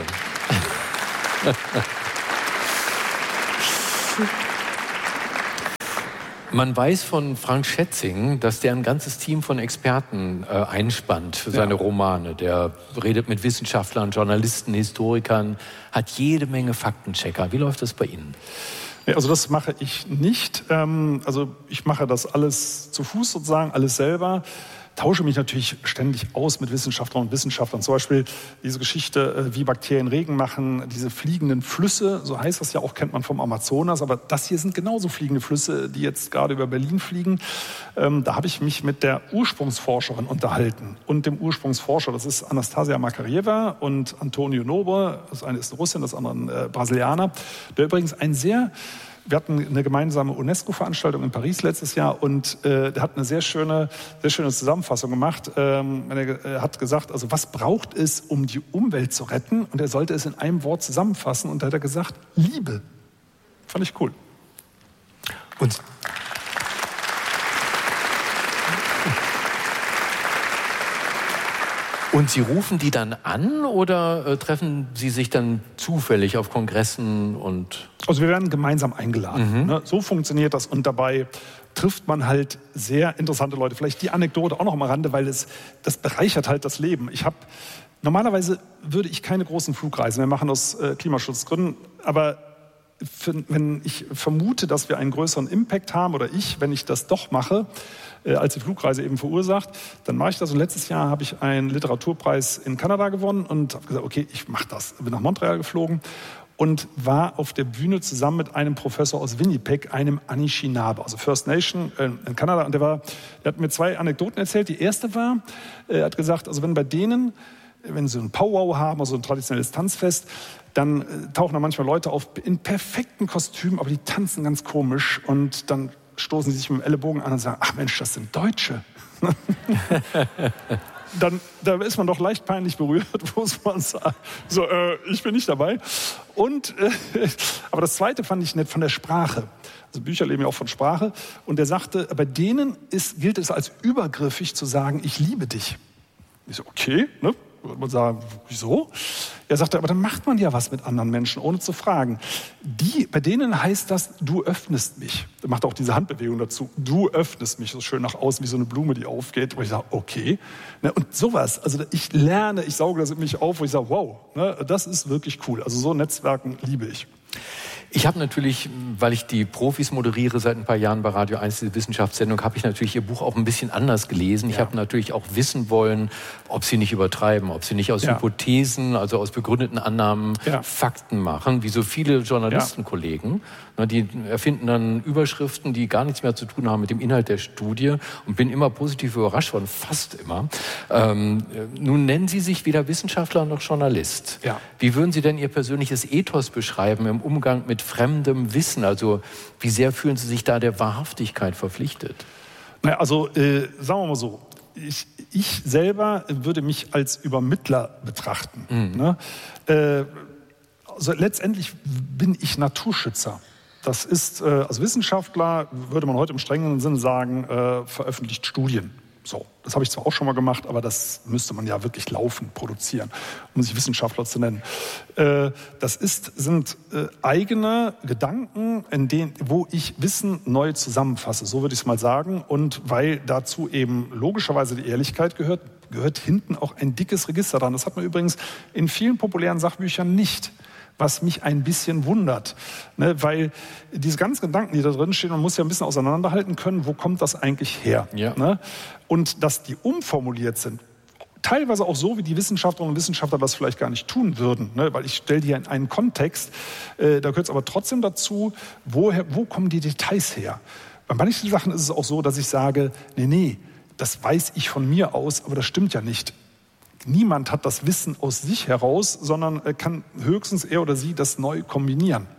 Man weiß von Frank Schätzing, dass der ein ganzes Team von Experten äh, einspannt für seine ja. Romane. Der redet mit Wissenschaftlern, Journalisten, Historikern, hat jede Menge Faktenchecker. Wie läuft das bei Ihnen? Also das mache ich nicht. Also ich mache das alles zu Fuß sozusagen, alles selber. Tausche mich natürlich ständig aus mit Wissenschaftlern und Wissenschaftlern. Zum Beispiel diese Geschichte, wie Bakterien Regen machen, diese fliegenden Flüsse, so heißt das ja auch, kennt man vom Amazonas. Aber das hier sind genauso fliegende Flüsse, die jetzt gerade über Berlin fliegen. Ähm, da habe ich mich mit der Ursprungsforscherin unterhalten und dem Ursprungsforscher. Das ist Anastasia Makarieva und Antonio Nobre. Das eine ist eine Russin, das andere ein äh, Brasilianer. Der übrigens ein sehr... Wir hatten eine gemeinsame UNESCO-Veranstaltung in Paris letztes Jahr und äh, der hat eine sehr schöne, sehr schöne Zusammenfassung gemacht. Ähm, er hat gesagt, also was braucht es, um die Umwelt zu retten? Und er sollte es in einem Wort zusammenfassen. Und da hat er gesagt, Liebe. Fand ich cool. Und Und Sie rufen die dann an oder äh, treffen Sie sich dann zufällig auf Kongressen und... Also wir werden gemeinsam eingeladen. Mhm. Ne? So funktioniert das. Und dabei trifft man halt sehr interessante Leute. Vielleicht die Anekdote auch noch am Rande, weil es, das bereichert halt das Leben. Ich habe normalerweise würde ich keine großen Flugreisen mehr machen aus äh, Klimaschutzgründen. Aber für, wenn ich vermute, dass wir einen größeren Impact haben oder ich, wenn ich das doch mache, äh, als die Flugreise eben verursacht, dann mache ich das. Und letztes Jahr habe ich einen Literaturpreis in Kanada gewonnen und habe gesagt, okay, ich mache das. Bin nach Montreal geflogen und war auf der Bühne zusammen mit einem Professor aus Winnipeg, einem Anishinaabe, also First Nation äh, in Kanada. Und der, war, der hat mir zwei Anekdoten erzählt. Die erste war, er hat gesagt, also wenn bei denen, wenn sie ein Powwow haben, also ein traditionelles Tanzfest, dann äh, tauchen da manchmal Leute auf in perfekten Kostümen, aber die tanzen ganz komisch. Und dann stoßen sie sich mit dem Ellenbogen an und sagen, ach Mensch, das sind Deutsche. Dann da ist man doch leicht peinlich berührt, muss man sagen. So, äh, ich bin nicht dabei. Und, äh, aber das Zweite fand ich nett von der Sprache. Also Bücher leben ja auch von Sprache. Und er sagte, bei denen ist, gilt es als übergriffig zu sagen, ich liebe dich. Ich so, okay, ne? Würde man sagen, wieso? Er sagte, aber dann macht man ja was mit anderen Menschen, ohne zu fragen. Die, bei denen heißt das, du öffnest mich. Er macht auch diese Handbewegung dazu. Du öffnest mich, so schön nach außen, wie so eine Blume, die aufgeht. Wo ich sage, okay. Ne, und sowas, also ich lerne, ich sauge das in mich auf, wo ich sage, wow, ne, das ist wirklich cool. Also so Netzwerken liebe ich. Ich habe natürlich, weil ich die Profis moderiere seit ein paar Jahren bei Radio eins, diese Wissenschaftssendung, habe ich natürlich Ihr Buch auch ein bisschen anders gelesen. Ich ja. habe natürlich auch wissen wollen, ob Sie nicht übertreiben, ob Sie nicht aus ja. Hypothesen, also aus begründeten Annahmen ja. Fakten machen, wie so viele Journalistenkollegen. Ja. Die erfinden dann Überschriften, die gar nichts mehr zu tun haben mit dem Inhalt der Studie und bin immer positiv überrascht worden, fast immer. Ähm, nun nennen Sie sich weder Wissenschaftler noch Journalist. Ja. Wie würden Sie denn Ihr persönliches Ethos beschreiben im Umgang mit fremdem Wissen? Also wie sehr fühlen Sie sich da der Wahrhaftigkeit verpflichtet? Naja, also äh, sagen wir mal so, ich, ich selber würde mich als Übermittler betrachten. Mhm. Ne? Äh, also letztendlich bin ich Naturschützer. Das ist, äh, als Wissenschaftler würde man heute im strengeren Sinne sagen, äh, veröffentlicht Studien. So, das habe ich zwar auch schon mal gemacht, aber das müsste man ja wirklich laufen, produzieren, um sich Wissenschaftler zu nennen. Äh, das ist, sind äh, eigene Gedanken, in denen, wo ich Wissen neu zusammenfasse, so würde ich es mal sagen. Und weil dazu eben logischerweise die Ehrlichkeit gehört, gehört hinten auch ein dickes Register dran. Das hat man übrigens in vielen populären Sachbüchern nicht. Was mich ein bisschen wundert, ne, weil diese ganzen Gedanken, die da drin stehen, man muss ja ein bisschen auseinanderhalten können, wo kommt das eigentlich her? Ja. Ne? Und dass die umformuliert sind, teilweise auch so, wie die Wissenschaftlerinnen und Wissenschaftler das vielleicht gar nicht tun würden, ne? Weil ich stelle die in einen Kontext, äh, da gehört es aber trotzdem dazu, woher, wo kommen die Details her? Bei manchen Sachen ist es auch so, dass ich sage, nee, nee, das weiß ich von mir aus, aber das stimmt ja nicht. Niemand hat das Wissen aus sich heraus, sondern kann höchstens er oder sie das neu kombinieren.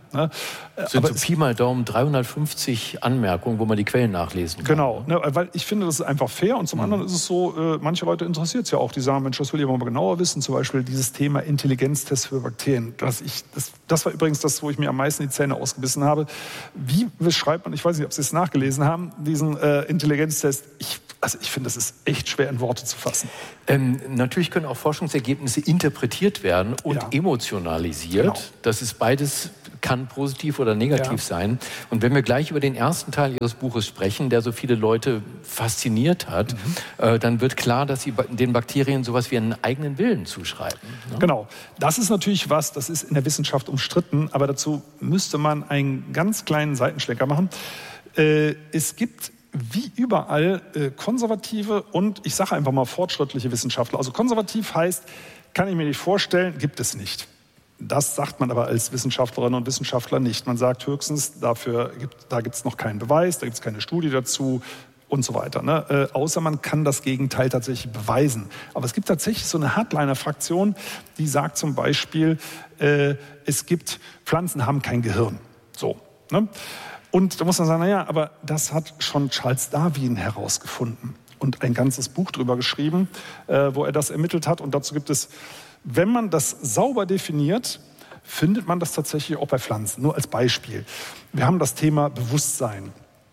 Ne? Das sind aber so Pi mal Daumen dreihundertfünfzig Anmerkungen, wo man die Quellen nachlesen kann. Genau, ne? Weil ich finde, das ist einfach fair. Und zum mhm. anderen ist es so, äh, manche Leute interessiert es ja auch, die sagen, Mensch, das will ich aber mal genauer wissen. Zum Beispiel dieses Thema Intelligenztest für Bakterien. Das, ich, das, das war übrigens das, wo ich mir am meisten die Zähne ausgebissen habe. Wie beschreibt man, ich weiß nicht, ob Sie es nachgelesen haben, diesen äh, Intelligenztest? Ich, also ich finde, das ist echt schwer in Worte zu fassen. Ähm, natürlich können auch Forschungsergebnisse interpretiert werden und ja. emotionalisiert. Genau. Das ist beides, kann positiv oder negativ ja. sein. Und wenn wir gleich über den ersten Teil Ihres Buches sprechen, der so viele Leute fasziniert hat, mhm. äh, dann wird klar, dass Sie den Bakterien sowas wie einen eigenen Willen zuschreiben. Ne? Genau. Das ist natürlich was, das ist in der Wissenschaft umstritten, aber dazu müsste man einen ganz kleinen Seitenschlenker machen. Äh, es gibt wie überall äh, konservative und, ich sage einfach mal, fortschrittliche Wissenschaftler. Also konservativ heißt, kann ich mir nicht vorstellen, gibt es nicht. Das sagt man aber als Wissenschaftlerinnen und Wissenschaftler nicht. Man sagt höchstens, dafür gibt, da gibt es noch keinen Beweis, da gibt es keine Studie dazu und so weiter. Ne? Äh, außer man kann das Gegenteil tatsächlich beweisen. Aber es gibt tatsächlich so eine Hardliner-Fraktion, die sagt zum Beispiel, äh, es gibt, Pflanzen haben kein Gehirn. So, ne? Und da muss man sagen, naja, aber das hat schon Charles Darwin herausgefunden und ein ganzes Buch drüber geschrieben, äh, wo er das ermittelt hat. Und dazu gibt es, wenn man das sauber definiert, findet man das tatsächlich auch bei Pflanzen. Nur als Beispiel. Wir haben das Thema Bewusstsein.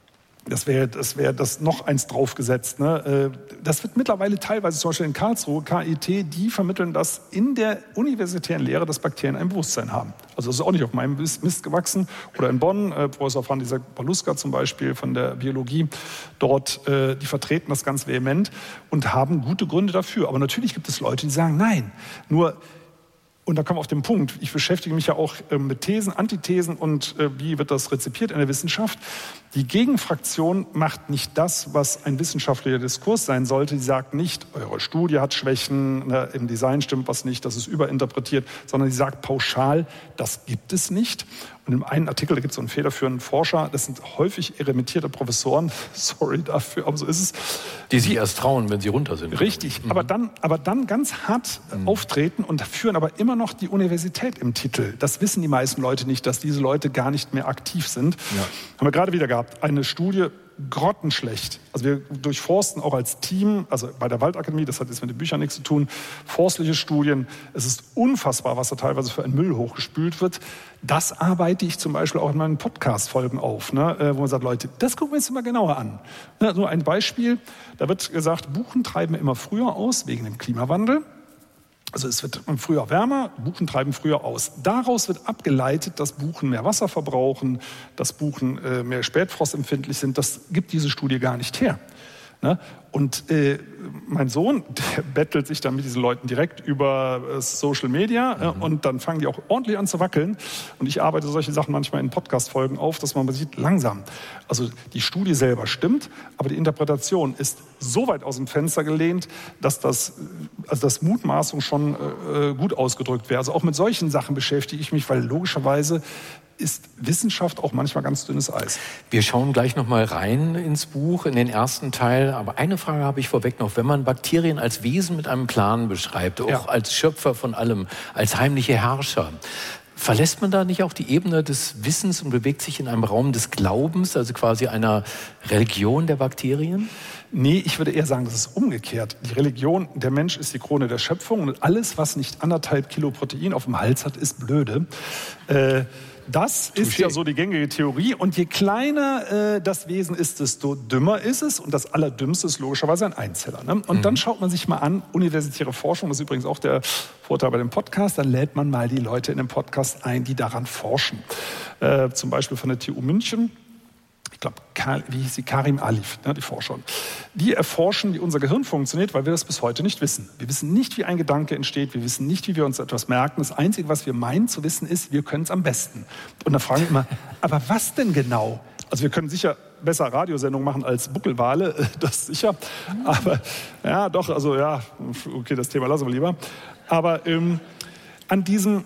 Das wäre das, wär das noch eins draufgesetzt. Ne? Das wird mittlerweile teilweise, zum Beispiel in Karlsruhe, K I T, die vermitteln das in der universitären Lehre, dass Bakterien ein Bewusstsein haben. Also das ist auch nicht auf meinem Mist gewachsen. Oder in Bonn, äh, Professor František-Paluska zum Beispiel von der Biologie, dort, äh, die vertreten das ganz vehement und haben gute Gründe dafür. Aber natürlich gibt es Leute, die sagen, nein, nur... Und da kommen wir auf den Punkt, ich beschäftige mich ja auch äh, mit Thesen, Antithesen und äh, wie wird das rezipiert in der Wissenschaft. Die Gegenfraktion macht nicht das, was ein wissenschaftlicher Diskurs sein sollte. Die sagt nicht, eure Studie hat Schwächen, ne, im Design stimmt was nicht, das ist überinterpretiert, sondern die sagt pauschal, das gibt es nicht. Und im einen Artikel, da gibt es so einen federführenden Forscher, das sind häufig emeritierte Professoren, sorry dafür, aber so ist es. Die sich erst trauen, wenn sie runter sind. Richtig, mhm. aber, dann, aber dann ganz hart mhm. auftreten und führen aber immer noch die Universität im Titel. Das wissen die meisten Leute nicht, dass diese Leute gar nicht mehr aktiv sind. Ja. Haben wir gerade wieder gehabt, eine Studie, grottenschlecht. Also wir durchforsten auch als Team, also bei der Waldakademie, das hat jetzt mit den Büchern nichts zu tun, forstliche Studien. Es ist unfassbar, was da teilweise für ein Müll hochgespült wird. Das arbeite ich zum Beispiel auch in meinen Podcast-Folgen auf, ne, wo man sagt, Leute, das gucken wir uns mal genauer an. Ne, nur ein Beispiel, da wird gesagt, Buchen treiben immer früher aus, wegen dem Klimawandel. Also es wird früher wärmer, Buchen treiben früher aus. Daraus wird abgeleitet, dass Buchen mehr Wasser verbrauchen, dass Buchen äh, mehr spätfrostempfindlich sind. Das gibt diese Studie gar nicht her. Ne? Und äh, mein Sohn, der bettelt sich dann mit diesen Leuten direkt über äh, Social Media äh, mhm. und dann fangen die auch ordentlich an zu wackeln. Und ich arbeite solche Sachen manchmal in Podcast-Folgen auf, dass man sieht, langsam. Also die Studie selber stimmt, aber die Interpretation ist so weit aus dem Fenster gelehnt, dass das, also das Mutmaßung schon äh, gut ausgedrückt wäre. Also auch mit solchen Sachen beschäftige ich mich, weil logischerweise ist Wissenschaft auch manchmal ganz dünnes Eis. Wir schauen gleich noch mal rein ins Buch, in den ersten Teil. Aber eine Frage habe ich vorweg noch. Wenn man Bakterien als Wesen mit einem Plan beschreibt, auch ja. als Schöpfer von allem, als heimliche Herrscher, verlässt man da nicht auch die Ebene des Wissens und bewegt sich in einem Raum des Glaubens, also quasi einer Religion der Bakterien? Nee, ich würde eher sagen, das ist umgekehrt. Die Religion, der Mensch ist die Krone der Schöpfung und alles, was nicht anderthalb Kilo Protein auf dem Hals hat, ist blöde. Äh, Das Touché. Ist ja so die gängige Theorie. Und je kleiner äh, das Wesen ist, desto dümmer ist es. Und das Allerdümmste ist logischerweise ein Einzeller. Ne? Und mhm. dann schaut man sich mal an, universitäre Forschung, das ist übrigens auch der Vorteil bei dem Podcast, dann lädt man mal die Leute in den Podcast ein, die daran forschen. Äh, zum Beispiel von der T U München. Ich glaube, wie hieß sie? Karim Alif, ne, die Forscherin. Die erforschen, wie unser Gehirn funktioniert, weil wir das bis heute nicht wissen. Wir wissen nicht, wie ein Gedanke entsteht. Wir wissen nicht, wie wir uns etwas merken. Das Einzige, was wir meinen zu wissen, ist, wir können es am besten. Und da fragen wir immer, aber was denn genau? Also wir können sicher besser Radiosendungen machen als Buckelwale, das sicher. Aber ja, doch, also ja, okay, das Thema lassen wir lieber. Aber ähm, an diesem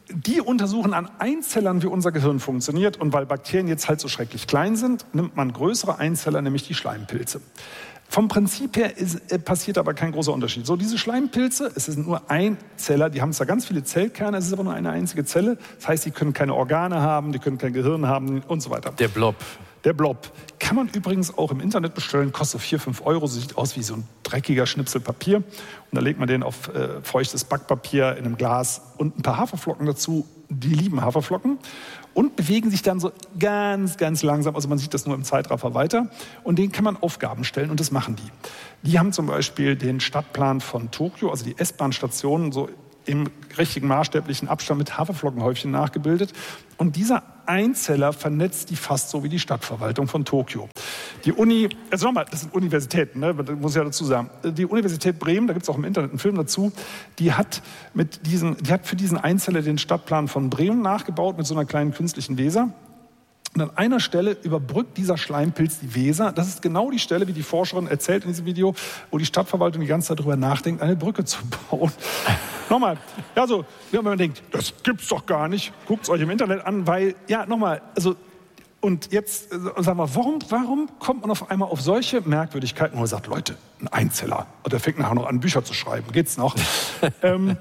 Die untersuchen an Einzellern, wie unser Gehirn funktioniert. Und weil Bakterien jetzt halt so schrecklich klein sind, nimmt man größere Einzeller, nämlich die Schleimpilze. Vom Prinzip her ist, äh, passiert aber kein großer Unterschied. So, diese Schleimpilze, es sind nur Einzeller, die haben zwar ganz viele Zellkerne, es ist aber nur eine einzige Zelle. Das heißt, die können keine Organe haben, die können kein Gehirn haben und so weiter. Der Blob. Der Blob. Kann man übrigens auch im Internet bestellen, kostet vier, fünf Euro, sieht aus wie so ein dreckiger Schnipsel Papier. Und da legt man den auf äh, feuchtes Backpapier in einem Glas und ein paar Haferflocken dazu. Die lieben Haferflocken und bewegen sich dann so ganz, ganz langsam. Also man sieht das nur im Zeitraffer weiter. Und denen kann man Aufgaben stellen und das machen die. Die haben zum Beispiel den Stadtplan von Tokio, also die S-Bahn-Stationen, so im richtigen maßstäblichen Abstand mit Haferflockenhäufchen nachgebildet. Und dieser Einzeller vernetzt die fast so wie die Stadtverwaltung von Tokio. Die Uni, also nochmal, das sind Universitäten, ne, das muss ich ja dazu sagen. Die Universität Bremen, da gibt es auch im Internet einen Film dazu, die hat, mit diesen, die hat für diesen Einzeller den Stadtplan von Bremen nachgebaut mit so einer kleinen künstlichen Weser. Und an einer Stelle überbrückt dieser Schleimpilz die Weser. Das ist genau die Stelle, wie die Forscherin erzählt in diesem Video, wo die Stadtverwaltung die ganze Zeit darüber nachdenkt, eine Brücke zu bauen. Nochmal, ja so, wenn man denkt, das gibt's doch gar nicht, guckt's euch im Internet an, weil, ja, nochmal, also, und jetzt, äh, sagen wir, warum, warum kommt man auf einmal auf solche Merkwürdigkeiten, wo man sagt, Leute, ein Einzeller, und der fängt nachher noch an, Bücher zu schreiben, geht's noch? ähm,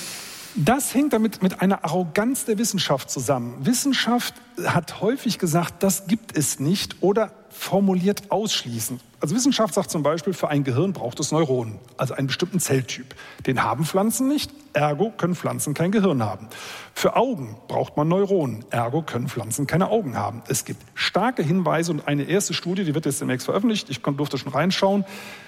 Das hängt damit mit einer Arroganz der Wissenschaft zusammen. Wissenschaft hat häufig gesagt, das gibt es nicht oder formuliert ausschließend. Also Wissenschaft sagt zum Beispiel, für ein Gehirn braucht es Neuronen, also einen bestimmten Zelltyp. Den haben Pflanzen nicht, ergo können Pflanzen kein Gehirn haben. Für Augen braucht man Neuronen, ergo können Pflanzen keine Augen haben. Es gibt starke Hinweise und eine erste Studie, die wird jetzt demnächst veröffentlicht, ich durfte schon reinschauen,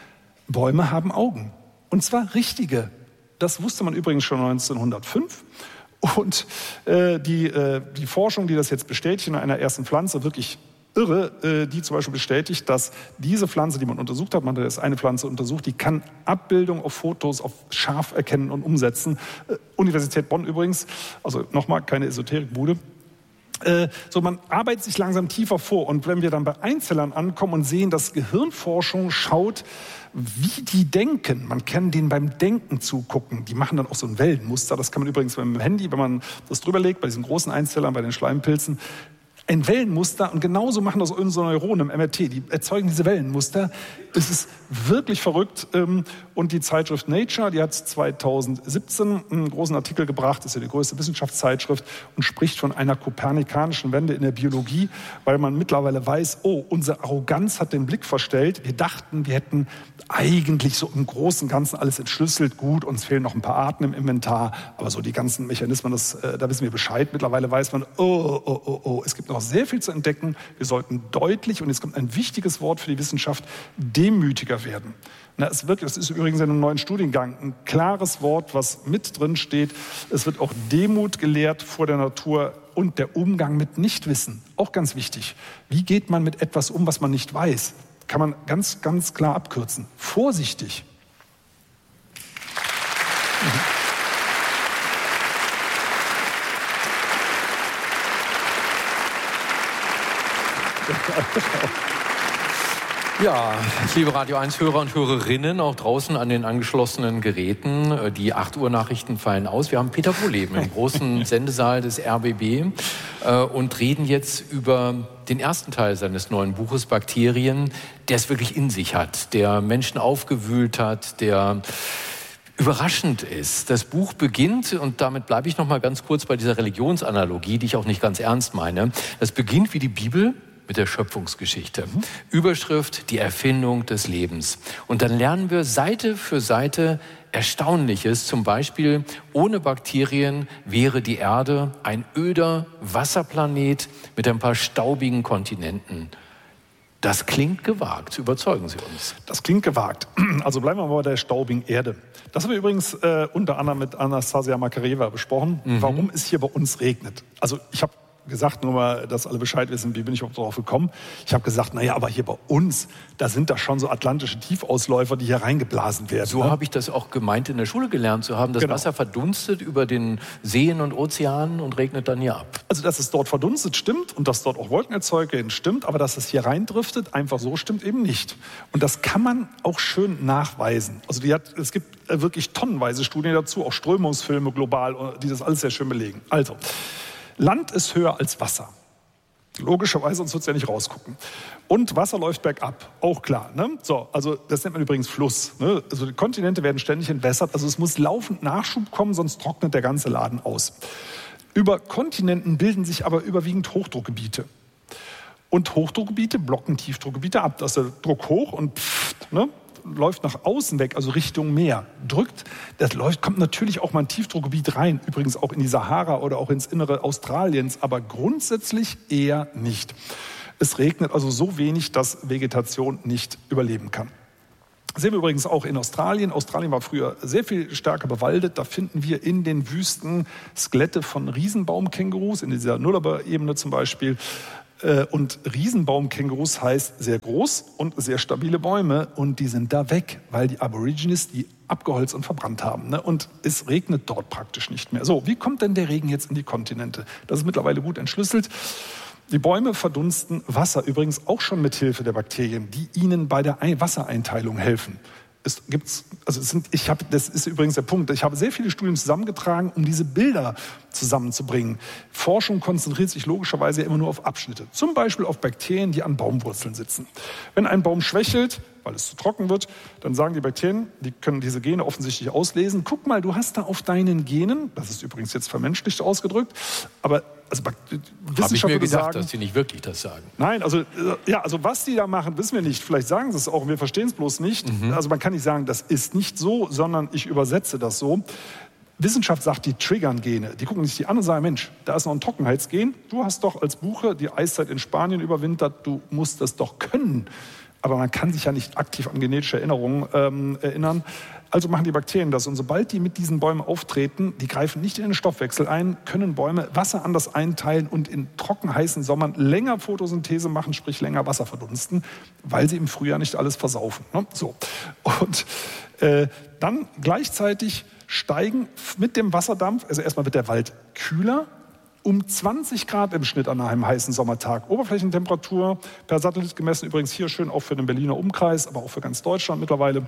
Bäume haben Augen. Und zwar richtige. Das wusste man übrigens schon neunzehnhundertfünf. Und äh, die, äh, die Forschung, die das jetzt bestätigt in einer ersten Pflanze, wirklich irre, äh, die zum Beispiel bestätigt, dass diese Pflanze, die man untersucht hat, man hat jetzt eine Pflanze untersucht, die kann Abbildung auf Fotos auf scharf erkennen und umsetzen. Äh, Universität Bonn übrigens, also nochmal keine Esoterikbude. Äh, so, man arbeitet sich langsam tiefer vor. Und wenn wir dann bei Einzellern ankommen und sehen, dass Gehirnforschung schaut, wie die denken, man kann denen beim Denken zugucken. Die machen dann auch so ein Wellenmuster. Das kann man übrigens beim Handy, wenn man das drüber legt, bei diesen großen Einzellern, bei den Schleimpilzen, ein Wellenmuster. Und genauso machen das unsere Neuronen im M R T. Die erzeugen diese Wellenmuster. Es ist wirklich verrückt. Und die Zeitschrift Nature, die hat zweitausendsiebzehn einen großen Artikel gebracht, das ist ja die größte Wissenschaftszeitschrift, und spricht von einer kopernikanischen Wende in der Biologie, weil man mittlerweile weiß, oh, unsere Arroganz hat den Blick verstellt. Wir dachten, wir hätten eigentlich so im Großen und Ganzen alles entschlüsselt. Gut, uns fehlen noch ein paar Arten im Inventar, aber so die ganzen Mechanismen, das, da wissen wir Bescheid. Mittlerweile weiß man, oh, oh, oh, oh, es gibt noch sehr viel zu entdecken. Wir sollten deutlich, und jetzt kommt ein wichtiges Wort für die Wissenschaft, demütiger werden. Na, es wird, das ist übrigens in einem neuen Studiengang ein klares Wort, was mit drin steht. Es wird auch Demut gelehrt vor der Natur und der Umgang mit Nichtwissen. Auch ganz wichtig. Wie geht man mit etwas um, was man nicht weiß? Kann man ganz, ganz klar abkürzen. Vorsichtig. Mhm. Ja, liebe Radio eins Hörer und Hörerinnen, auch draußen an den angeschlossenen Geräten, die acht Uhr Nachrichten fallen aus. Wir haben Peter Wohleben im großen Sendesaal des R B B äh, und reden jetzt über den ersten Teil seines neuen Buches Bakterien, der es wirklich in sich hat, der Menschen aufgewühlt hat, der überraschend ist. Das Buch beginnt, und damit bleibe ich noch mal ganz kurz bei dieser Religionsanalogie, die ich auch nicht ganz ernst meine. Das beginnt wie die Bibel mit der Schöpfungsgeschichte. Mhm. Überschrift, die Erfindung des Lebens. Und dann lernen wir Seite für Seite Erstaunliches. Zum Beispiel, ohne Bakterien wäre die Erde ein öder Wasserplanet mit ein paar staubigen Kontinenten. Das klingt gewagt. Überzeugen Sie uns. Das klingt gewagt. Also bleiben wir mal bei der staubigen Erde. Das haben wir übrigens äh, unter anderem mit Anastasia Makareva besprochen, mhm. warum es hier bei uns regnet. Also ich habe gesagt, nur mal, dass alle Bescheid wissen, wie bin ich überhaupt darauf gekommen. Ich habe gesagt, naja, aber hier bei uns, da sind da schon so atlantische Tiefausläufer, die hier reingeblasen werden. So ne? habe ich das auch gemeint, in der Schule gelernt zu haben. Das genau. Wasser verdunstet über den Seen und Ozeanen und regnet dann hier ab. Also, dass es dort verdunstet, stimmt. Und dass dort auch Wolken erzeugt werden, stimmt. Aber dass es hier reindriftet, einfach so stimmt eben nicht. Und das kann man auch schön nachweisen. Also, die hat, es gibt wirklich tonnenweise Studien dazu, auch Strömungsfilme global, die das alles sehr schön belegen. Also, Land ist höher als Wasser. Logischerweise, sonst wird es ja nicht rausgucken. Und Wasser läuft bergab, auch klar. Ne? So, also das nennt man übrigens Fluss. Ne? Also die Kontinente werden ständig entwässert. Also es muss laufend Nachschub kommen, sonst trocknet der ganze Laden aus. Über Kontinenten bilden sich aber überwiegend Hochdruckgebiete. Und Hochdruckgebiete blocken Tiefdruckgebiete ab. Da ist der Druck hoch und pff, ne? läuft nach außen weg, also Richtung Meer, drückt, das läuft, kommt natürlich auch mal ein Tiefdruckgebiet rein, übrigens auch in die Sahara oder auch ins Innere Australiens, aber grundsätzlich eher nicht. Es regnet also so wenig, dass Vegetation nicht überleben kann. Das sehen wir übrigens auch in Australien. Australien war früher sehr viel stärker bewaldet. Da finden wir in den Wüsten Skelette von Riesenbaumkängurus, in dieser Nullarbor-Ebene zum Beispiel. Und Riesenbaumkängurus heißt sehr groß und sehr stabile Bäume. Und die sind da weg, weil die Aborigines die abgeholzt und verbrannt haben. Und es regnet dort praktisch nicht mehr. So, wie kommt denn der Regen jetzt in die Kontinente? Das ist mittlerweile gut entschlüsselt. Die Bäume verdunsten Wasser, übrigens auch schon mit Hilfe der Bakterien, die ihnen bei der Wassereinteilung helfen. Es gibt's, also es sind, ich habe, das ist übrigens der Punkt. Ich habe sehr viele Studien zusammengetragen, um diese Bilder zusammenzubringen. Forschung konzentriert sich logischerweise immer nur auf Abschnitte. Zum Beispiel auf Bakterien, die an Baumwurzeln sitzen. Wenn ein Baum schwächelt, weil es zu trocken wird, dann sagen die Bakterien, die können diese Gene offensichtlich auslesen. Guck mal, du hast da auf deinen Genen, das ist übrigens jetzt vermenschlicht ausgedrückt, aber also habe ich mir gedacht, sagen, dass die nicht wirklich das sagen. Nein, also ja, also was die da machen, wissen wir nicht. Vielleicht sagen sie es auch, wir verstehen es bloß nicht. Mhm. Also man kann nicht sagen, das ist nicht so, sondern ich übersetze das so. Wissenschaft sagt, die triggern Gene. Die gucken sich die an und sagen, Mensch, da ist noch ein Trockenheitsgen. Du hast doch als Buche die Eiszeit in Spanien überwintert. Du musst das doch können. Aber man kann sich ja nicht aktiv an genetische Erinnerungen ähm, erinnern. Also machen die Bakterien das. Und sobald die mit diesen Bäumen auftreten, die greifen nicht in den Stoffwechsel ein, können Bäume Wasser anders einteilen und in trocken heißen Sommern länger Photosynthese machen, sprich länger Wasser verdunsten, weil sie im Frühjahr nicht alles versaufen. Ne? So. Und äh, dann gleichzeitig steigen mit dem Wasserdampf, also erstmal wird der Wald kühler, um zwanzig Grad im Schnitt an einem heißen Sommertag. Oberflächentemperatur per Satellit gemessen, übrigens hier schön auch für den Berliner Umkreis, aber auch für ganz Deutschland mittlerweile.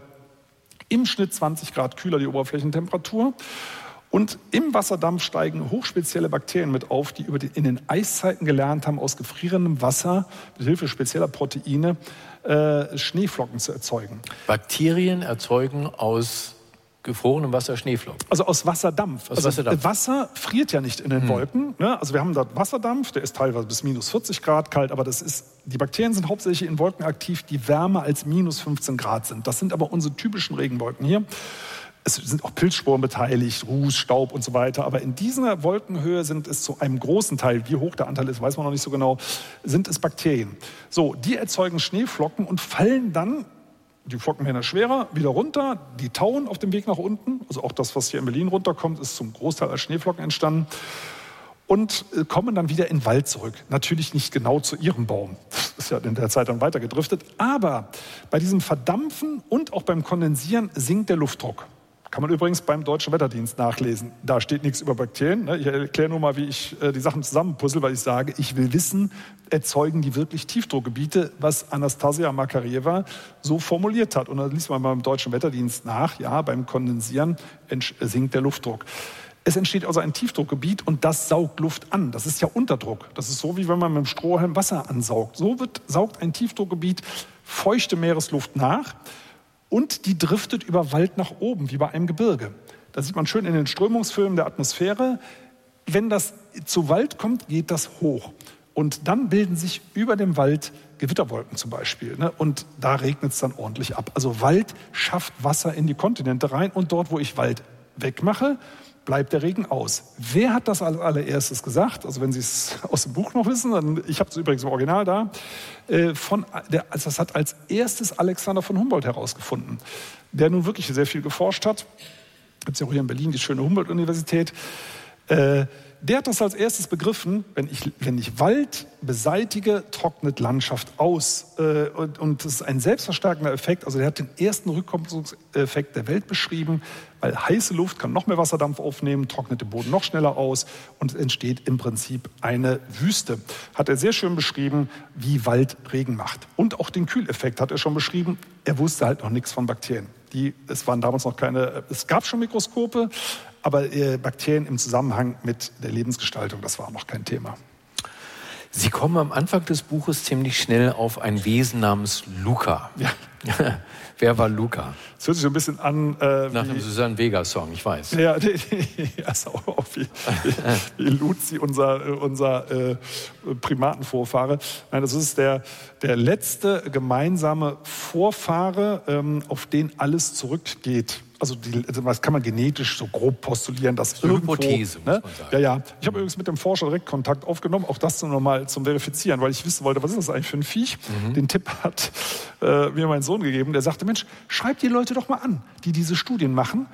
Im Schnitt zwanzig Grad kühler die Oberflächentemperatur. Und im Wasserdampf steigen hochspezielle Bakterien mit auf, die über die, in den Eiszeiten gelernt haben, aus gefrierendem Wasser mit Hilfe spezieller Proteine äh, Schneeflocken zu erzeugen. Bakterien erzeugen aus gefrorenem Wasser Schneeflocken? Also aus Wasserdampf. Aus also Wasserdampf. Wasser friert ja nicht in den hm. Wolken. Ne? Also wir haben da Wasserdampf, der ist teilweise bis minus vierzig Grad kalt, aber das ist, die Bakterien sind hauptsächlich in Wolken aktiv, die wärmer als minus fünfzehn Grad sind. Das sind aber unsere typischen Regenwolken hier. Es sind auch Pilzsporen beteiligt, Ruß, Staub und so weiter. Aber in dieser Wolkenhöhe sind es zu einem großen Teil, wie hoch der Anteil ist, weiß man noch nicht so genau, sind es Bakterien. So, die erzeugen Schneeflocken und fallen dann, die Flocken werden schwerer, wieder runter, die tauen auf dem Weg nach unten. Also auch das, was hier in Berlin runterkommt, ist zum Großteil als Schneeflocken entstanden. Und kommen dann wieder in den Wald zurück. Natürlich nicht genau zu ihrem Baum. Das ist ja in der Zeit dann weiter gedriftet. Aber bei diesem Verdampfen und auch beim Kondensieren sinkt der Luftdruck. Kann man übrigens beim Deutschen Wetterdienst nachlesen. Da steht nichts über Bakterien. Ich erkläre nur mal, wie ich die Sachen zusammenpuzzle, weil ich sage, ich will wissen, erzeugen die wirklich Tiefdruckgebiete, was Anastasia Makareva so formuliert hat. Und dann liest man beim Deutschen Wetterdienst nach, ja, beim Kondensieren sinkt der Luftdruck. Es entsteht also ein Tiefdruckgebiet und das saugt Luft an. Das ist ja Unterdruck. Das ist so, wie wenn man mit dem Strohhalm Wasser ansaugt. So wird, saugt ein Tiefdruckgebiet feuchte Meeresluft nach. Und die driftet über Wald nach oben, wie bei einem Gebirge. Da sieht man schön in den Strömungsfilmen der Atmosphäre. Wenn das zu Wald kommt, geht das hoch. Und dann bilden sich über dem Wald Gewitterwolken zum Beispiel. Und da regnet es dann ordentlich ab. Also Wald schafft Wasser in die Kontinente rein. Und dort, wo ich Wald wegmache, bleibt der Regen aus. Wer hat das als allererstes gesagt? Also wenn Sie es aus dem Buch noch wissen, dann, ich habe es übrigens im Original da, äh, von, der, also das hat als erstes Alexander von Humboldt herausgefunden, der nun wirklich sehr viel geforscht hat. Gibt es ja auch hier in Berlin die schöne Humboldt-Universität. Äh, der hat das als erstes begriffen, wenn ich, wenn ich Wald beseitige, trocknet Landschaft aus. Äh, und, und das ist ein selbstverstärkender Effekt. Also der hat den ersten Rückkopplungseffekt der Welt beschrieben, weil heiße Luft kann noch mehr Wasserdampf aufnehmen, trocknet den Boden noch schneller aus und es entsteht im Prinzip eine Wüste. Hat er sehr schön beschrieben, wie Wald Regen macht. Und auch den Kühleffekt hat er schon beschrieben. Er wusste halt noch nichts von Bakterien. Die, es waren damals noch keine, es gab schon Mikroskope, aber äh, Bakterien im Zusammenhang mit der Lebensgestaltung, das war noch kein Thema. Sie kommen am Anfang des Buches ziemlich schnell auf ein Wesen namens Luca. Ja. Wer war Luca? Es hört sich so ein bisschen an äh, nach dem Susanne Vega-Song, ich weiß. Ja, die, die, ist auch, auch wie, wie Luzi, unser, unser äh, Primatenvorfahre. Nein, das ist der, der letzte gemeinsame Vorfahre, ähm, auf den alles zurückgeht. Also die, das kann man genetisch so grob postulieren, dass so irgendwo... Hypothese, ne? muss man sagen. Ja, ja. Ich habe übrigens mit dem Forscher direkt Kontakt aufgenommen, auch das nur mal zum Verifizieren, weil ich wissen wollte, was ist das eigentlich für ein Viech? Mhm. Den Tipp hat äh, mir mein Sohn gegeben, der sagte, Mensch, schreib die Leute doch mal an, die diese Studien machen.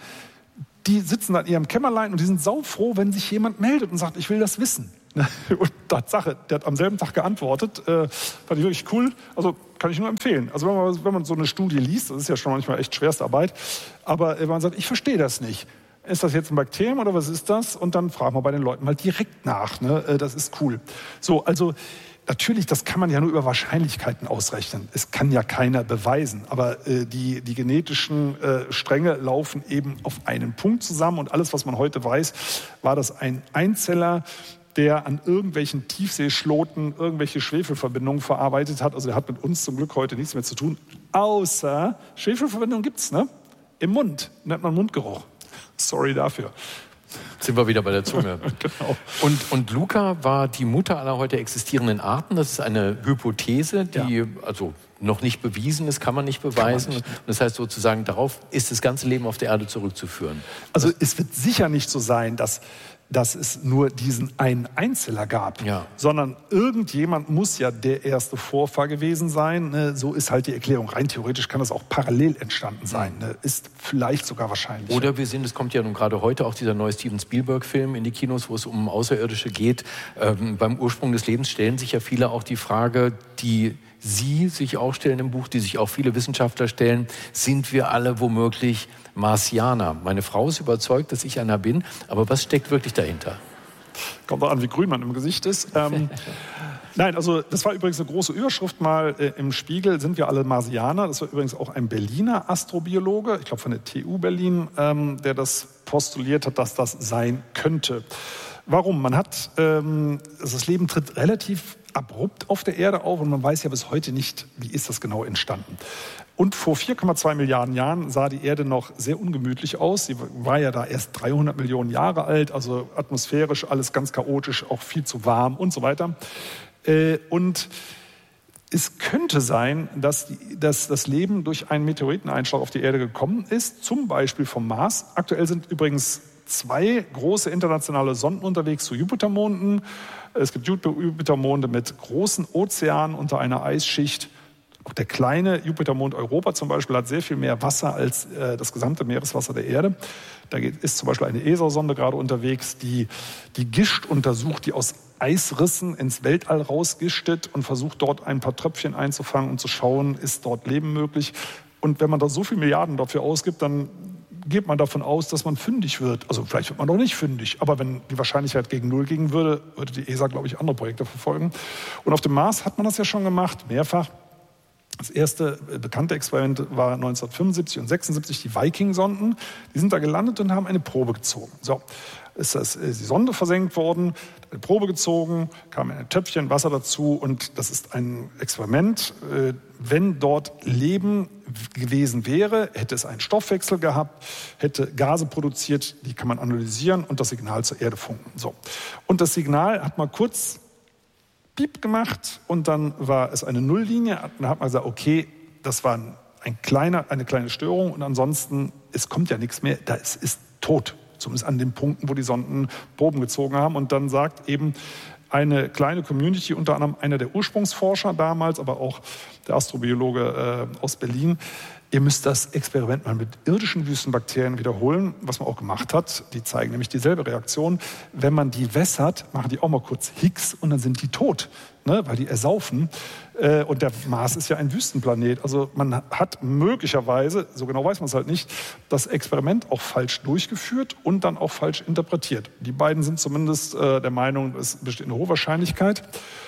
Die sitzen da in ihrem Kämmerlein und die sind saufroh, wenn sich jemand meldet und sagt, ich will das wissen. Und Tatsache, der hat am selben Tag geantwortet, äh, fand ich wirklich cool, also kann ich nur empfehlen. Also wenn man, wenn man so eine Studie liest, das ist ja schon manchmal echt schwerste Arbeit, aber äh, man sagt, ich verstehe das nicht. Ist das jetzt ein Bakterium oder was ist das? Und dann fragen wir bei den Leuten mal direkt nach, ne? äh, das ist cool. So, also natürlich, das kann man ja nur über Wahrscheinlichkeiten ausrechnen. Es kann ja keiner beweisen. Aber äh, die, die genetischen äh, Stränge laufen eben auf einen Punkt zusammen. Und alles, was man heute weiß, war das ein Einzeller, der an irgendwelchen Tiefseeschloten irgendwelche Schwefelverbindungen verarbeitet hat. Also der hat mit uns zum Glück heute nichts mehr zu tun. Außer Schwefelverbindungen gibt's, ne? Im Mund. Nennt man Mundgeruch. Sorry dafür. Sind wir wieder bei der Zunge. Genau. Und, und Luca war die Mutter aller heute existierenden Arten. Das ist eine Hypothese, die ja. also noch nicht bewiesen ist, kann man nicht beweisen. Nicht. Das heißt sozusagen, darauf ist das ganze Leben auf der Erde zurückzuführen. Also es wird sicher nicht so sein, dass dass es nur diesen einen Einzeller gab, ja. sondern irgendjemand muss ja der erste Vorfahr gewesen sein. Ne? So ist halt die Erklärung. Rein theoretisch kann das auch parallel entstanden sein. Ne? Ist vielleicht sogar wahrscheinlich. Oder wir sind, es kommt ja nun gerade heute auch dieser neue Steven Spielberg-Film in die Kinos, wo es um Außerirdische geht. Ähm, beim Ursprung des Lebens stellen sich ja viele auch die Frage, die Sie sich auch stellen im Buch, die sich auch viele Wissenschaftler stellen, sind wir alle womöglich Marsianer? Meine Frau ist überzeugt, dass ich einer bin, aber was steckt wirklich dahinter? Kommt auch an, wie grün man im Gesicht ist. Ähm, nein, also das war übrigens eine große Überschrift mal äh, im Spiegel, sind wir alle Marsianer? Das war übrigens auch ein Berliner Astrobiologe, ich glaube von der T U Berlin, ähm, der das postuliert hat, dass das sein könnte. Warum? Man hat, ähm, das Leben tritt relativ abrupt auf der Erde auf und man weiß ja bis heute nicht, wie ist das genau entstanden. Und vor vier Komma zwei Milliarden Jahren sah die Erde noch sehr ungemütlich aus. Sie war ja da erst dreihundert Millionen Jahre alt, also atmosphärisch alles ganz chaotisch, auch viel zu warm und so weiter. Und es könnte sein, dass, die, dass das Leben durch einen Meteoriteneinschlag auf die Erde gekommen ist, zum Beispiel vom Mars. Aktuell sind übrigens zwei große internationale Sonden unterwegs zu Jupitermonden. Es gibt Jupitermonde mit großen Ozeanen unter einer Eisschicht. Auch der kleine Jupitermond Europa zum Beispiel hat sehr viel mehr Wasser als äh, das gesamte Meereswasser der Erde. Da geht, ist zum Beispiel eine E S A-Sonde gerade unterwegs, die die Gischt untersucht, die aus Eisrissen ins Weltall rausgistet und versucht dort ein paar Tröpfchen einzufangen und zu schauen, ist dort Leben möglich. Und wenn man da so viele Milliarden dafür ausgibt, dann geht man davon aus, dass man fündig wird. Also vielleicht wird man noch nicht fündig, aber wenn die Wahrscheinlichkeit gegen Null gehen würde, würde die E S A, glaube ich, andere Projekte verfolgen. Und auf dem Mars hat man das ja schon gemacht, mehrfach. Das erste bekannte Experiment war neunzehnhundertfünfundsiebzig und sechsundsiebzig, die Viking-Sonden. Die sind da gelandet und haben eine Probe gezogen. So, ist das, ist die Sonde versenkt worden, eine Probe gezogen, kam ein Töpfchen Wasser dazu und das ist ein Experiment. Wenn dort Leben gewesen wäre, hätte es einen Stoffwechsel gehabt, hätte Gase produziert, die kann man analysieren und das Signal zur Erde funken. So. Und das Signal hat mal kurz Piep gemacht und dann war es eine Nulllinie. Dann hat man gesagt, okay, das war ein kleiner, eine kleine Störung und ansonsten, es kommt ja nichts mehr, da ist, ist tot. Zumindest an den Punkten, wo die Sonden Proben gezogen haben. Und dann sagt eben eine kleine Community, unter anderem einer der Ursprungsforscher damals, aber auch der Astrobiologe äh, aus Berlin. Ihr müsst das Experiment mal mit irdischen Wüstenbakterien wiederholen, was man auch gemacht hat. Die zeigen nämlich dieselbe Reaktion. Wenn man die wässert, machen die auch mal kurz Hicks und dann sind die tot, ne, weil die ersaufen. Äh, und der Mars ist ja ein Wüstenplanet. Also man hat möglicherweise, so genau weiß man es halt nicht, das Experiment auch falsch durchgeführt und dann auch falsch interpretiert. Die beiden sind zumindest äh, der Meinung, es besteht eine hohe Wahrscheinlichkeit.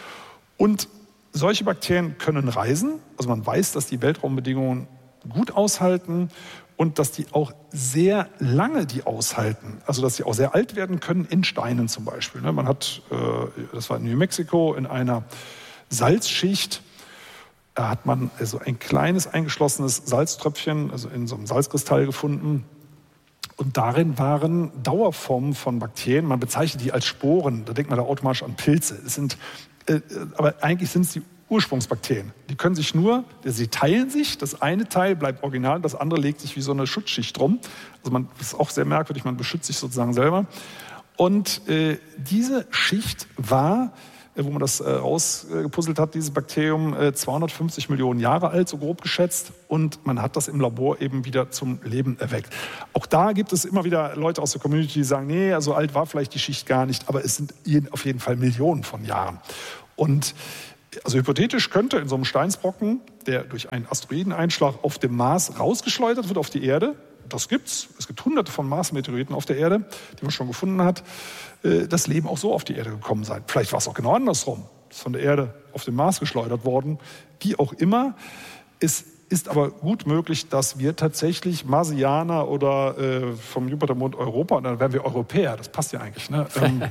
Und solche Bakterien können reisen. Also man weiß, dass die Weltraumbedingungen gut aushalten und dass die auch sehr lange die aushalten. Also dass sie auch sehr alt werden können, in Steinen zum Beispiel. Man hat, das war in New Mexico, in einer Salzschicht, da hat man also ein kleines eingeschlossenes Salztröpfchen, also in so einem Salzkristall gefunden. Und darin waren Dauerformen von Bakterien. Man bezeichnet die als Sporen. Da denkt man da automatisch an Pilze. Es sind, äh, aber eigentlich sind es die Ursprungsbakterien. Die können sich nur, sie teilen sich, das eine Teil bleibt original, das andere legt sich wie so eine Schutzschicht drum. Also man, das ist auch sehr merkwürdig, man beschützt sich sozusagen selber. Und äh, diese Schicht war, äh, wo man das äh, rausgepuzzelt hat, dieses Bakterium, äh, zweihundertfünfzig Millionen Jahre alt, so grob geschätzt. Und man hat das im Labor eben wieder zum Leben erweckt. Auch da gibt es immer wieder Leute aus der Community, die sagen, nee, so alt war vielleicht die Schicht gar nicht, aber es sind auf jeden Fall Millionen von Jahren. Und also hypothetisch könnte in so einem Steinsbrocken, der durch einen Asteroideneinschlag auf dem Mars rausgeschleudert wird auf die Erde, das gibt's, es gibt hunderte von Mars-Meteoriten auf der Erde, die man schon gefunden hat, das Leben auch so auf die Erde gekommen sein. Vielleicht war es auch genau andersrum, ist von der Erde auf den Mars geschleudert worden, wie auch immer. Es ist aber gut möglich, dass wir tatsächlich Marsianer oder äh, vom Jupitermond Europa, dann wären wir Europäer, das passt ja eigentlich. Ne? Ähm.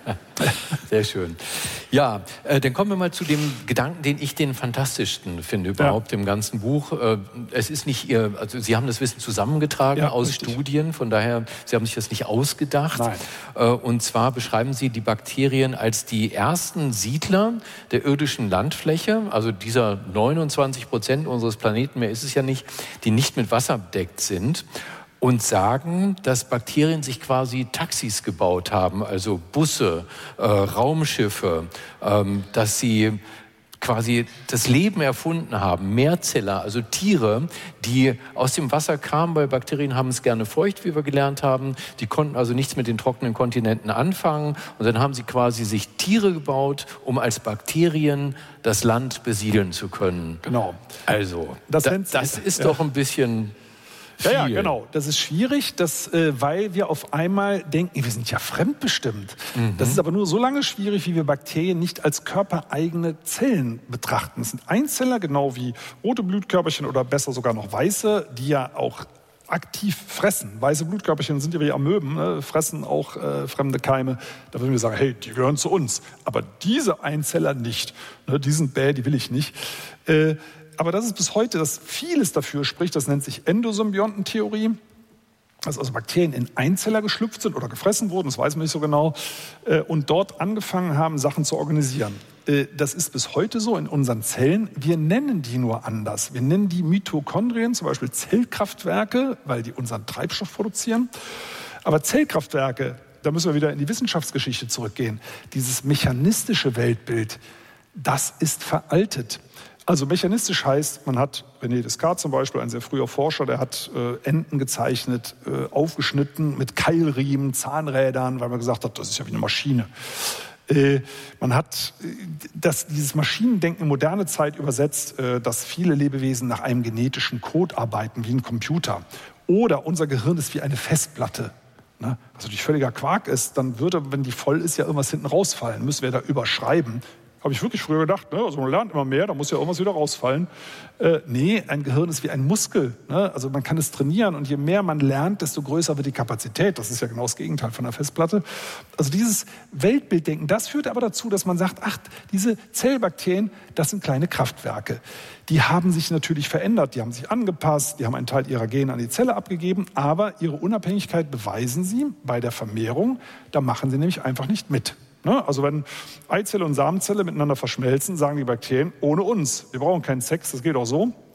Sehr schön. Ja, äh, dann kommen wir mal zu dem Gedanken, den ich den fantastischsten finde überhaupt ja. im ganzen Buch. Äh, es ist nicht Ihr, also Sie haben das Wissen zusammengetragen ja, aus richtig. Studien, von daher, Sie haben sich das nicht ausgedacht. Nein. Äh, und zwar beschreiben Sie die Bakterien als die ersten Siedler der irdischen Landfläche, also dieser neunundzwanzig Prozent unseres Planeten, mehr ist es ja nicht, die nicht mit Wasser bedeckt sind, und sagen, dass Bakterien sich quasi Taxis gebaut haben, also Busse, äh, Raumschiffe, ähm, dass sie quasi das Leben erfunden haben, Mehrzeller, also Tiere, die aus dem Wasser kamen, weil Bakterien haben es gerne feucht, wie wir gelernt haben. Die konnten also nichts mit den trockenen Kontinenten anfangen. Und dann haben sie quasi sich Tiere gebaut, um als Bakterien das Land besiedeln zu können. Genau. Also, das, da, das ist ja. doch ein bisschen... Ja, ja, genau. Das ist schwierig, das, äh, weil wir auf einmal denken, wir sind ja fremdbestimmt. Mhm. Das ist aber nur so lange schwierig, wie wir Bakterien nicht als körpereigene Zellen betrachten. Es sind Einzeller, genau wie rote Blutkörperchen oder besser sogar noch weiße, die ja auch aktiv fressen. Weiße Blutkörperchen sind ja wie Amöben, ne, fressen auch äh, fremde Keime. Da würden wir sagen, hey, die gehören zu uns. Aber diese Einzeller nicht. Ne, die sind bäh, die will ich nicht. Äh, Aber das ist bis heute, dass vieles dafür spricht, das nennt sich Endosymbiontentheorie, dass also Bakterien in Einzeller geschlüpft sind oder gefressen wurden, das weiß man nicht so genau, und dort angefangen haben, Sachen zu organisieren. Das ist bis heute so in unseren Zellen. Wir nennen die nur anders. Wir nennen die Mitochondrien, zum Beispiel Zellkraftwerke, weil die unseren Treibstoff produzieren. Aber Zellkraftwerke, da müssen wir wieder in die Wissenschaftsgeschichte zurückgehen. Dieses mechanistische Weltbild, das ist veraltet. Also mechanistisch heißt, man hat, René Descartes zum Beispiel, ein sehr früher Forscher, der hat äh, Enten gezeichnet, äh, aufgeschnitten mit Keilriemen, Zahnrädern, weil man gesagt hat, das ist ja wie eine Maschine. Äh, man hat äh, das, dieses Maschinendenken in moderne Zeit übersetzt, äh, dass viele Lebewesen nach einem genetischen Code arbeiten, wie ein Computer. Oder unser Gehirn ist wie eine Festplatte. Ne? Was natürlich völliger Quark ist, dann würde, wenn die voll ist, ja irgendwas hinten rausfallen. Müssen wir da überschreiben. Habe ich wirklich früher gedacht, ne? Also man lernt immer mehr, da muss ja irgendwas wieder rausfallen. Äh, nee, ein Gehirn ist wie ein Muskel. Ne? Also man kann es trainieren und je mehr man lernt, desto größer wird die Kapazität. Das ist ja genau das Gegenteil von der Festplatte. Also dieses Weltbilddenken, das führt aber dazu, dass man sagt, ach, diese Zellbakterien, das sind kleine Kraftwerke. Die haben sich natürlich verändert, die haben sich angepasst, die haben einen Teil ihrer Gene an die Zelle abgegeben, aber ihre Unabhängigkeit beweisen sie bei der Vermehrung. Da machen sie nämlich einfach nicht mit. Also wenn Eizelle und Samenzelle miteinander verschmelzen, sagen die Bakterien, ohne uns. Wir brauchen keinen Sex, das geht auch so.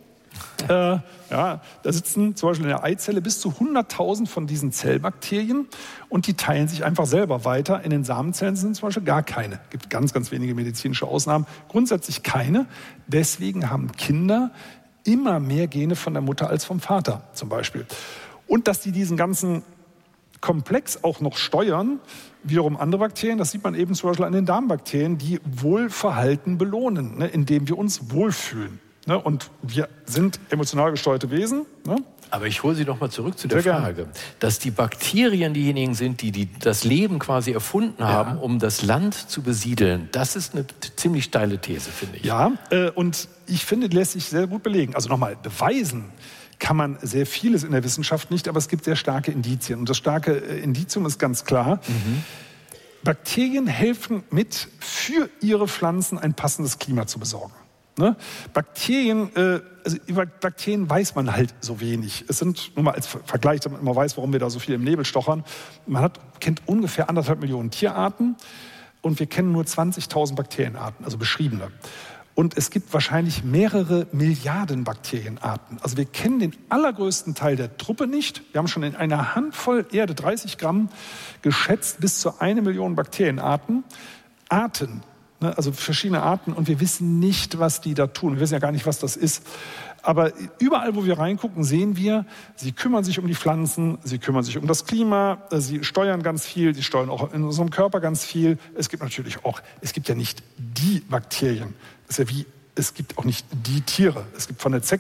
Äh, ja, da sitzen zum Beispiel in der Eizelle bis zu hunderttausend von diesen Zellbakterien und die teilen sich einfach selber weiter. In den Samenzellen sind zum Beispiel gar keine. Es gibt ganz, ganz wenige medizinische Ausnahmen. Grundsätzlich keine. Deswegen haben Kinder immer mehr Gene von der Mutter als vom Vater zum Beispiel. Und dass die diesen ganzen Komplex auch noch steuern, wiederum andere Bakterien, das sieht man eben zum Beispiel an den Darmbakterien, die Wohlverhalten belohnen, ne, indem wir uns wohlfühlen. Ne, und wir sind emotional gesteuerte Wesen. Ne? Aber ich hole Sie doch mal zurück zu der Sehr Frage, gerne. dass die Bakterien diejenigen sind, die, die das Leben quasi erfunden haben, Ja. um das Land zu besiedeln. Das ist eine ziemlich steile These, finde ich. Ja, äh, und ich finde, lässt sich sehr gut belegen. Also nochmal, beweisen kann man sehr vieles in der Wissenschaft nicht, aber es gibt sehr starke Indizien. Und das starke äh, Indizium ist ganz klar. Mhm. Bakterien helfen mit, für ihre Pflanzen ein passendes Klima zu besorgen. Ne? Bakterien, äh, also über Bakterien weiß man halt so wenig. Es sind, nur mal als Vergleich, damit man weiß, warum wir da so viel im Nebel stochern. Man hat, kennt ungefähr anderthalb Millionen Tierarten und wir kennen nur zwanzigtausend Bakterienarten, also beschriebene. Und es gibt wahrscheinlich mehrere Milliarden Bakterienarten. Also wir kennen den allergrößten Teil der Truppe nicht. Wir haben schon in einer Handvoll Erde, dreißig Gramm, geschätzt bis zu eine Million Bakterienarten. Arten, ne, also verschiedene Arten. Und wir wissen nicht, was die da tun. Wir wissen ja gar nicht, was das ist. Aber überall, wo wir reingucken, sehen wir, sie kümmern sich um die Pflanzen, sie kümmern sich um das Klima, sie steuern ganz viel, sie steuern auch in unserem Körper ganz viel. Es gibt natürlich auch, es gibt ja nicht die Bakterien. Das ist ja wie, es gibt auch nicht die Tiere. Es gibt von der Zecke